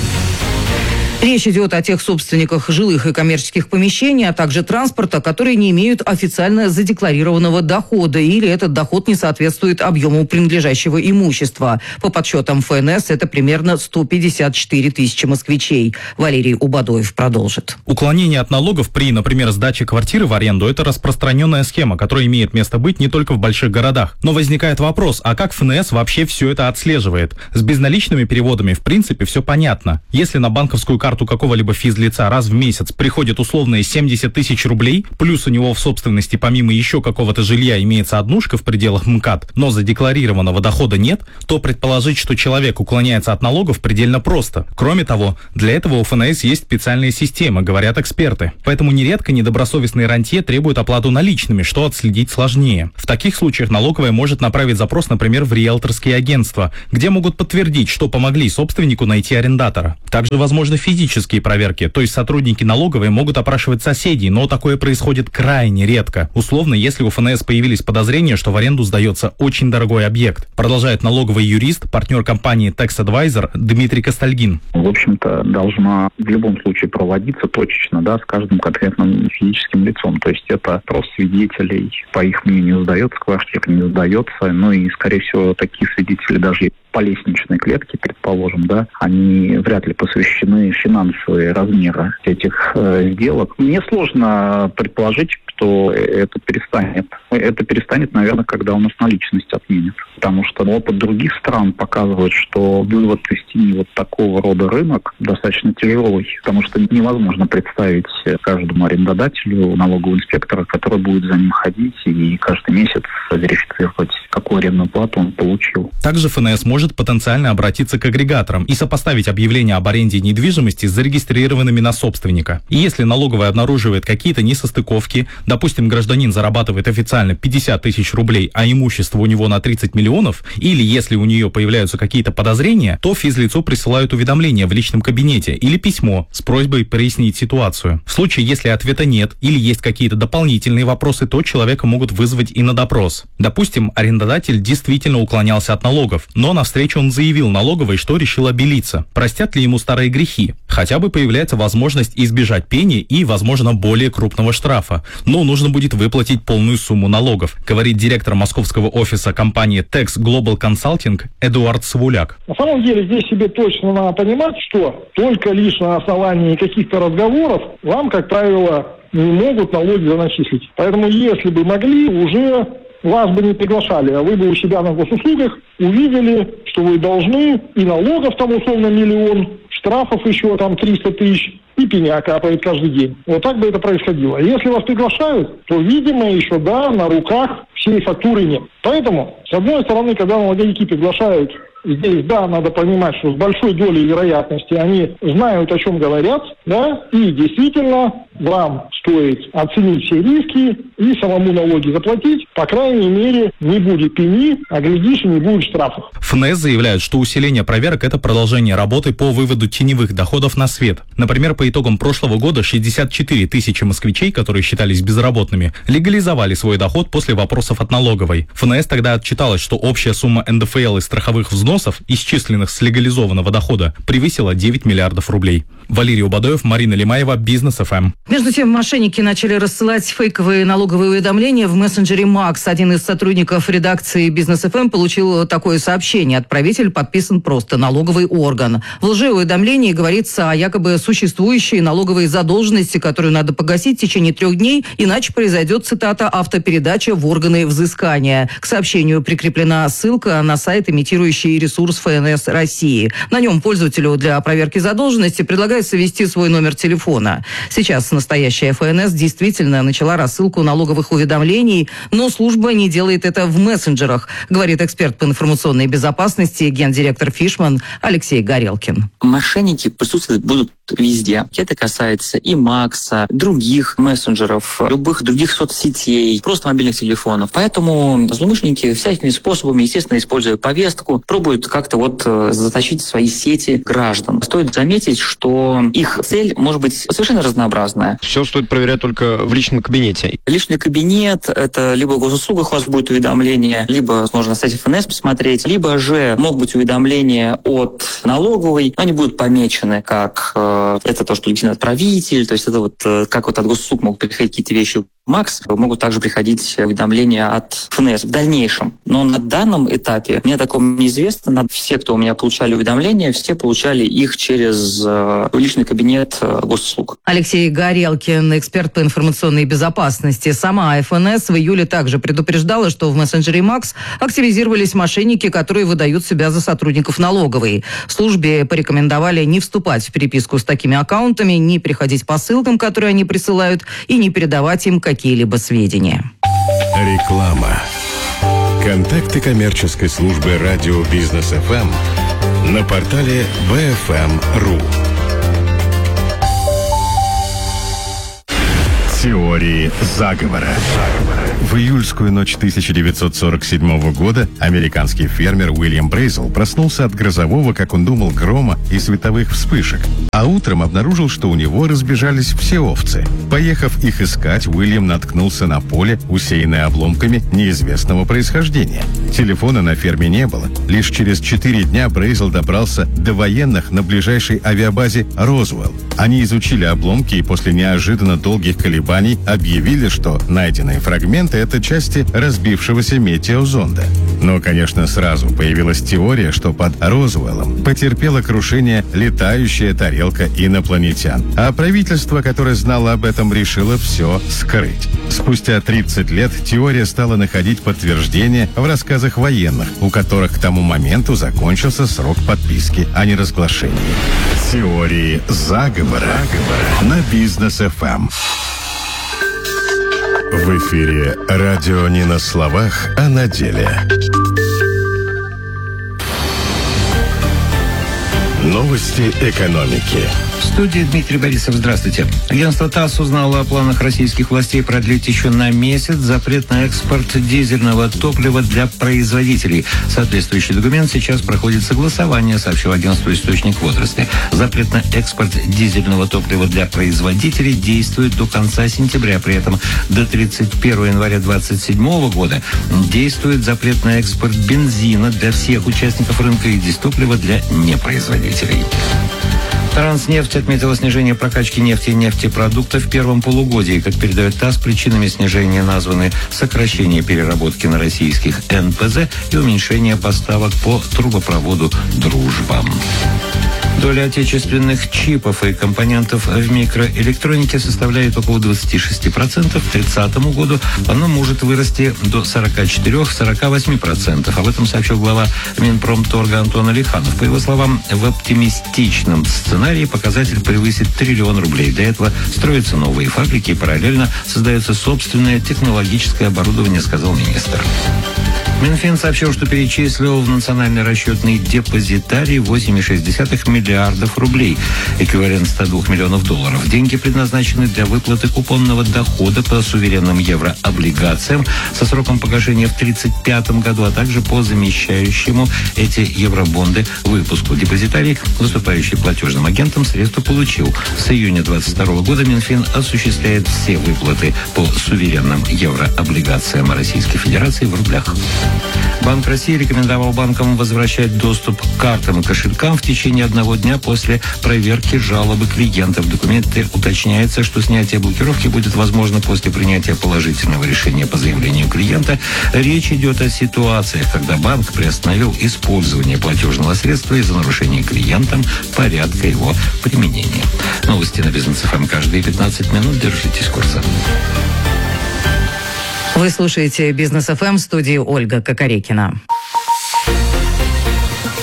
Речь идет о тех собственниках жилых и коммерческих помещений, а также транспорта, которые не имеют официально задекларированного дохода или этот доход не соответствует объему принадлежащего имущества. По подсчетам эф эн эс это примерно сто пятьдесят четыре тысячи москвичей. Валерий Убадоев продолжит. Уклонение от налогов при, например, сдаче квартиры в аренду – это распространенная схема, которая имеет место быть не только в больших городах. Но возникает вопрос, а как эф эн эс вообще все это отслеживает? С безналичными переводами в принципе все понятно. Если на банковскую карту карту какого-либо физлица раз в месяц приходит условные семьдесят тысяч рублей, плюс у него в собственности помимо еще какого-то жилья имеется однушка в пределах МКАД, но задекларированного дохода нет, то предположить, что человек уклоняется от налогов, предельно просто. Кроме того, для этого у эф эн эс есть специальная система, говорят эксперты. Поэтому нередко недобросовестные рантье требуют оплату наличными, что отследить сложнее. В таких случаях налоговая может направить запрос, например, в риэлторские агентства, где могут подтвердить, что помогли собственнику найти арендатора. Также возможны физические Физические проверки, то есть сотрудники налоговой могут опрашивать соседей, но такое происходит крайне редко. Условно, если у эф эн эс появились подозрения, что в аренду сдается очень дорогой объект. Продолжает налоговый юрист, партнер компании Tax Advisor Дмитрий Костальгин. В общем-то, должна в любом случае проводиться точечно, да, с каждым конкретным физическим лицом. То есть это просто свидетелей, по их мнению, сдается квартира, не сдается. Ну и, скорее всего, такие свидетели даже по лестничной клетке, предположим, да, они вряд ли посвящены финансовые размеры этих э, сделок. Мне сложно предположить, что это перестанет. Это перестанет, наверное, когда у нас наличность отменят. Потому что опыт других стран показывает, что вывод из тени вот такого рода рынок достаточно тяжелый. Потому что невозможно представить каждому арендодателю налогового инспектора, который будет за ним ходить и каждый месяц верифицировать, какую арендную плату он получил. Также эф эн эс может потенциально обратиться к агрегаторам и сопоставить объявления об аренде недвижимости с зарегистрированными на собственника. И если налоговая обнаруживает какие-то несостыковки, допустим, гражданин зарабатывает официально пятьдесят тысяч рублей, а имущество у него на тридцать миллионов, или если у нее появляются какие-то подозрения, то физлицу присылают уведомление в личном кабинете или письмо с просьбой прояснить ситуацию. В случае, если ответа нет или есть какие-то дополнительные вопросы, то человека могут вызвать и на допрос. Допустим, арендодатель действительно уклонялся от налогов, но на встрече он заявил налоговой, что решил обелиться. Простят ли ему старые грехи? Хотя бы появляется возможность избежать пени и, возможно, более крупного штрафа. Но нужно будет выплатить полную сумму налогов, говорит директор московского офиса компании Tax Global Consulting Эдуард Савуляк. На самом деле здесь себе точно надо понимать, что только лишь на основании каких-то разговоров вам, как правило, не могут налоги заначислить. Поэтому если бы могли, уже вас бы не приглашали, а вы бы у себя на госуслугах увидели, что вы должны, и налогов там условно миллион, штрафов еще там триста тысяч, и пеня капает каждый день. Вот так бы это происходило. Если вас приглашают, то, видимо, еще, да, на руках всей фактуры нет. Поэтому, с одной стороны, когда налоговики приглашают, здесь, да, надо понимать, что с большой долей вероятности они знают, о чем говорят, да, и действительно вам стоит оценить все риски и самому налоги заплатить. По крайней мере, не будет пени, а глядишь, и не будет штрафов. эф эн эс заявляют, что усиление проверок – это продолжение работы по выводу теневых доходов на свет. Например, по итогам прошлого года шестьдесят четыре тысячи москвичей, которые считались безработными, легализовали свой доход после вопросов от налоговой. эф эн эс тогда отчиталась, что общая сумма эн дэ эф эл и страховых взносов, исчисленных с легализованного дохода, превысила девять миллиардов рублей. Валерий Убадоев, Марина Лимаева, Бизнес эф эм. Между тем, мошенники начали рассылать фейковые налоговые уведомления в мессенджере Макс. Один из сотрудников редакции Бизнес эф эм получил такое сообщение. Отправитель подписан просто налоговый орган. В лжеуведомлении говорится о якобы существующей налоговой задолженности, которую надо погасить в течение трех дней, иначе произойдет, цитата, автопередача в органы взыскания. К сообщению прикреплена ссылка на сайт, имитирующий общий ресурс ФНС России. На нем пользователю для проверки задолженности предлагается ввести свой номер телефона. Сейчас настоящая ФНС действительно начала рассылку налоговых уведомлений, но служба не делает это в мессенджерах, говорит эксперт по информационной безопасности, гендиректор Фишман Алексей Горелкин. Мошенники присутствовать будут везде. Это касается и Макса, других мессенджеров, любых других соцсетей, просто мобильных телефонов. Поэтому злоумышленники всякими способами, естественно, используя повестку, пробуют как-то вот затащить в свои сети граждан. Стоит заметить, что их цель может быть совершенно разнообразная. Все стоит проверять только в личном кабинете. Личный кабинет — это либо в госуслугах у вас будет уведомление, либо можно на сайте ФНС посмотреть, либо же могут быть уведомления от налоговой, они будут помечены как э, это то, что личный отправитель, то есть это вот э, как вот от госуслуг могут приходить какие-то вещи Макс, могут также приходить уведомления от ФНС в дальнейшем. Но на данном этапе мне такого неизвестно. Все, кто у меня получали уведомления, все получали их через э, личный кабинет э, госуслуг. Алексей Горелкин, эксперт по информационной безопасности. Сама ФНС в июле также предупреждала, что в мессенджере Макс активизировались мошенники, которые выдают себя за сотрудников налоговой. Службе порекомендовали не вступать в переписку с такими аккаунтами, не переходить по ссылкам, которые они присылают, и не передавать им какие-либо сведения. Реклама. Контакты коммерческой службы радио Бизнес эф эм на портале би эф эм точка ру. Теории заговора. В июльскую ночь тысяча девятьсот сорок седьмого года американский фермер Уильям Брейзел проснулся от грозового, как он думал, грома и световых вспышек, а утром обнаружил, что у него разбежались все овцы. Поехав их искать, Уильям наткнулся на поле, усеянное обломками неизвестного происхождения. Телефона на ферме не было. Лишь через четыре дня Брейзел добрался до военных на ближайшей авиабазе Розуэлл. Они изучили обломки и после неожиданно долгих колебаний объявили, что найденные фрагменты — это части разбившегося метеозонда. Но, конечно, сразу появилась теория, что под Розуэллом потерпела крушение летающая тарелка инопланетян. А правительство, которое знало об этом, решило все скрыть. Спустя тридцать лет теория стала находить подтверждение в рассказах военных, у которых к тому моменту закончился срок подписки о неразглашении. Теории заговора на Бизнес эф эм. В эфире радио не на словах, а на деле. Новости экономики. В студии Дмитрий Борисов. Здравствуйте. Агентство ТАСС узнало о планах российских властей продлить еще на месяц запрет на экспорт дизельного топлива для производителей. Соответствующий документ сейчас проходит согласование, сообщил агентству источник в отрасли. Запрет на экспорт дизельного топлива для производителей действует до конца сентября. При этом до тридцать первого января две тысячи двадцать седьмого года действует запрет на экспорт бензина для всех участников рынка и дистоплива для непроизводителей. Транснефть отметила снижение прокачки нефти и нефтепродуктов в первом полугодии. Как передает ТАСС, причинами снижения названы сокращение переработки на российских эн пэ зэ и уменьшение поставок по трубопроводу «Дружба». Доля отечественных чипов и компонентов в микроэлектронике составляет около двадцать шесть процентов. К тридцатому году оно может вырасти до сорок четыре - сорок восемь процентов. Об этом сообщил глава Минпромторга Антон Алиханов. По его словам, в оптимистичном сценарии показатель превысит триллион рублей. Для этого строятся новые фабрики и параллельно создается собственное технологическое оборудование, сказал министр. Минфин сообщил, что перечислил в национальный расчетный депозитарий восемь целых шесть десятых миллиардов рублей, эквивалент ста двух миллионов долларов. Деньги предназначены для выплаты купонного дохода по суверенным еврооблигациям со сроком погашения в тридцать пятом году, а также по замещающему эти евробонды выпуску. Депозитарий, выступающий платежным агентом, средства получил. С июня двадцать второго года Минфин осуществляет все выплаты по суверенным еврооблигациям Российской Федерации в рублях. Банк России рекомендовал банкам возвращать доступ к картам и кошелькам в течение одного дня после проверки жалобы клиентов. В документе уточняется, что снятие блокировки будет возможно после принятия положительного решения по заявлению клиента. Речь идет о ситуациях, когда банк приостановил использование платежного средства из-за нарушения клиентом порядка его применения. Новости на Бизнес эф эм каждые пятнадцать минут. Держитесь курса. Вы слушаете Бизнес эф эм, в студии Ольга Кокорекина.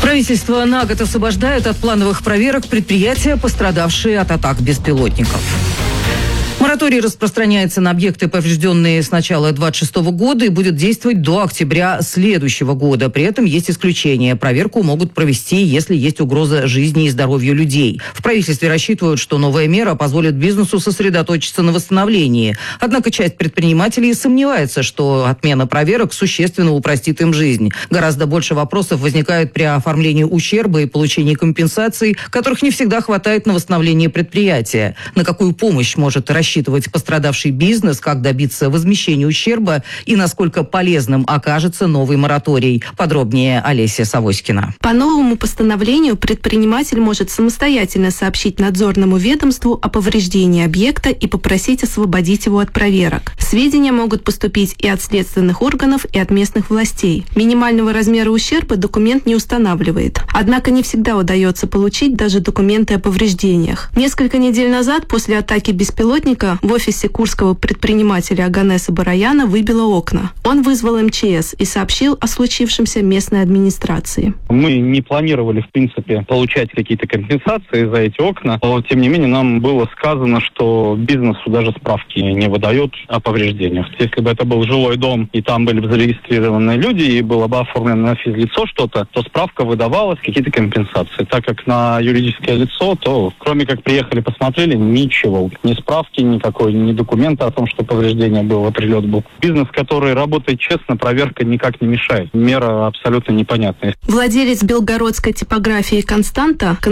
Правительство на год освобождает от плановых проверок предприятия, пострадавшие от атак беспилотников. Мораторий распространяется на объекты, поврежденные с начала двадцать шестого года, и будет действовать до октября следующего года. При этом есть исключения. Проверку могут провести, если есть угроза жизни и здоровью людей. В правительстве рассчитывают, что новая мера позволит бизнесу сосредоточиться на восстановлении. Однако часть предпринимателей сомневается, что отмена проверок существенно упростит им жизнь. Гораздо больше вопросов возникает при оформлении ущерба и получении компенсаций, которых не всегда хватает на восстановление предприятия. На какую помощь может рассчитывать рассчитывать пострадавший бизнес, как добиться возмещения ущерба и насколько полезным окажется новый мораторий. Подробнее Олеся Савоськина. По новому постановлению предприниматель может самостоятельно сообщить надзорному ведомству о повреждении объекта и попросить освободить его от проверок. Сведения могут поступить и от следственных органов, и от местных властей. Минимального размера ущерба документ не устанавливает. Однако не всегда удается получить даже документы о повреждениях. Несколько недель назад, после атаки беспилотника, в офисе курского предпринимателя Оганеса Бараяна выбило окна. Он вызвал эм че эс и сообщил о случившемся местной администрации. Мы не планировали, в принципе, получать какие-то компенсации за эти окна. Но, тем не менее, нам было сказано, что бизнесу даже справки не выдают о повреждениях. Если бы это был жилой дом, и там были бы зарегистрированы люди, и было бы оформлено на физлицо что-то, то справка выдавалась, какие-то компенсации. Так как на юридическое лицо, то кроме как приехали, посмотрели, ничего. Ни справки, никакой, ни документа о том, что повреждение было, прилет был. Бизнес, который работает честно, проверка никак не мешает. Мера абсолютно непонятная. Владелец белгородской типографии «Константа»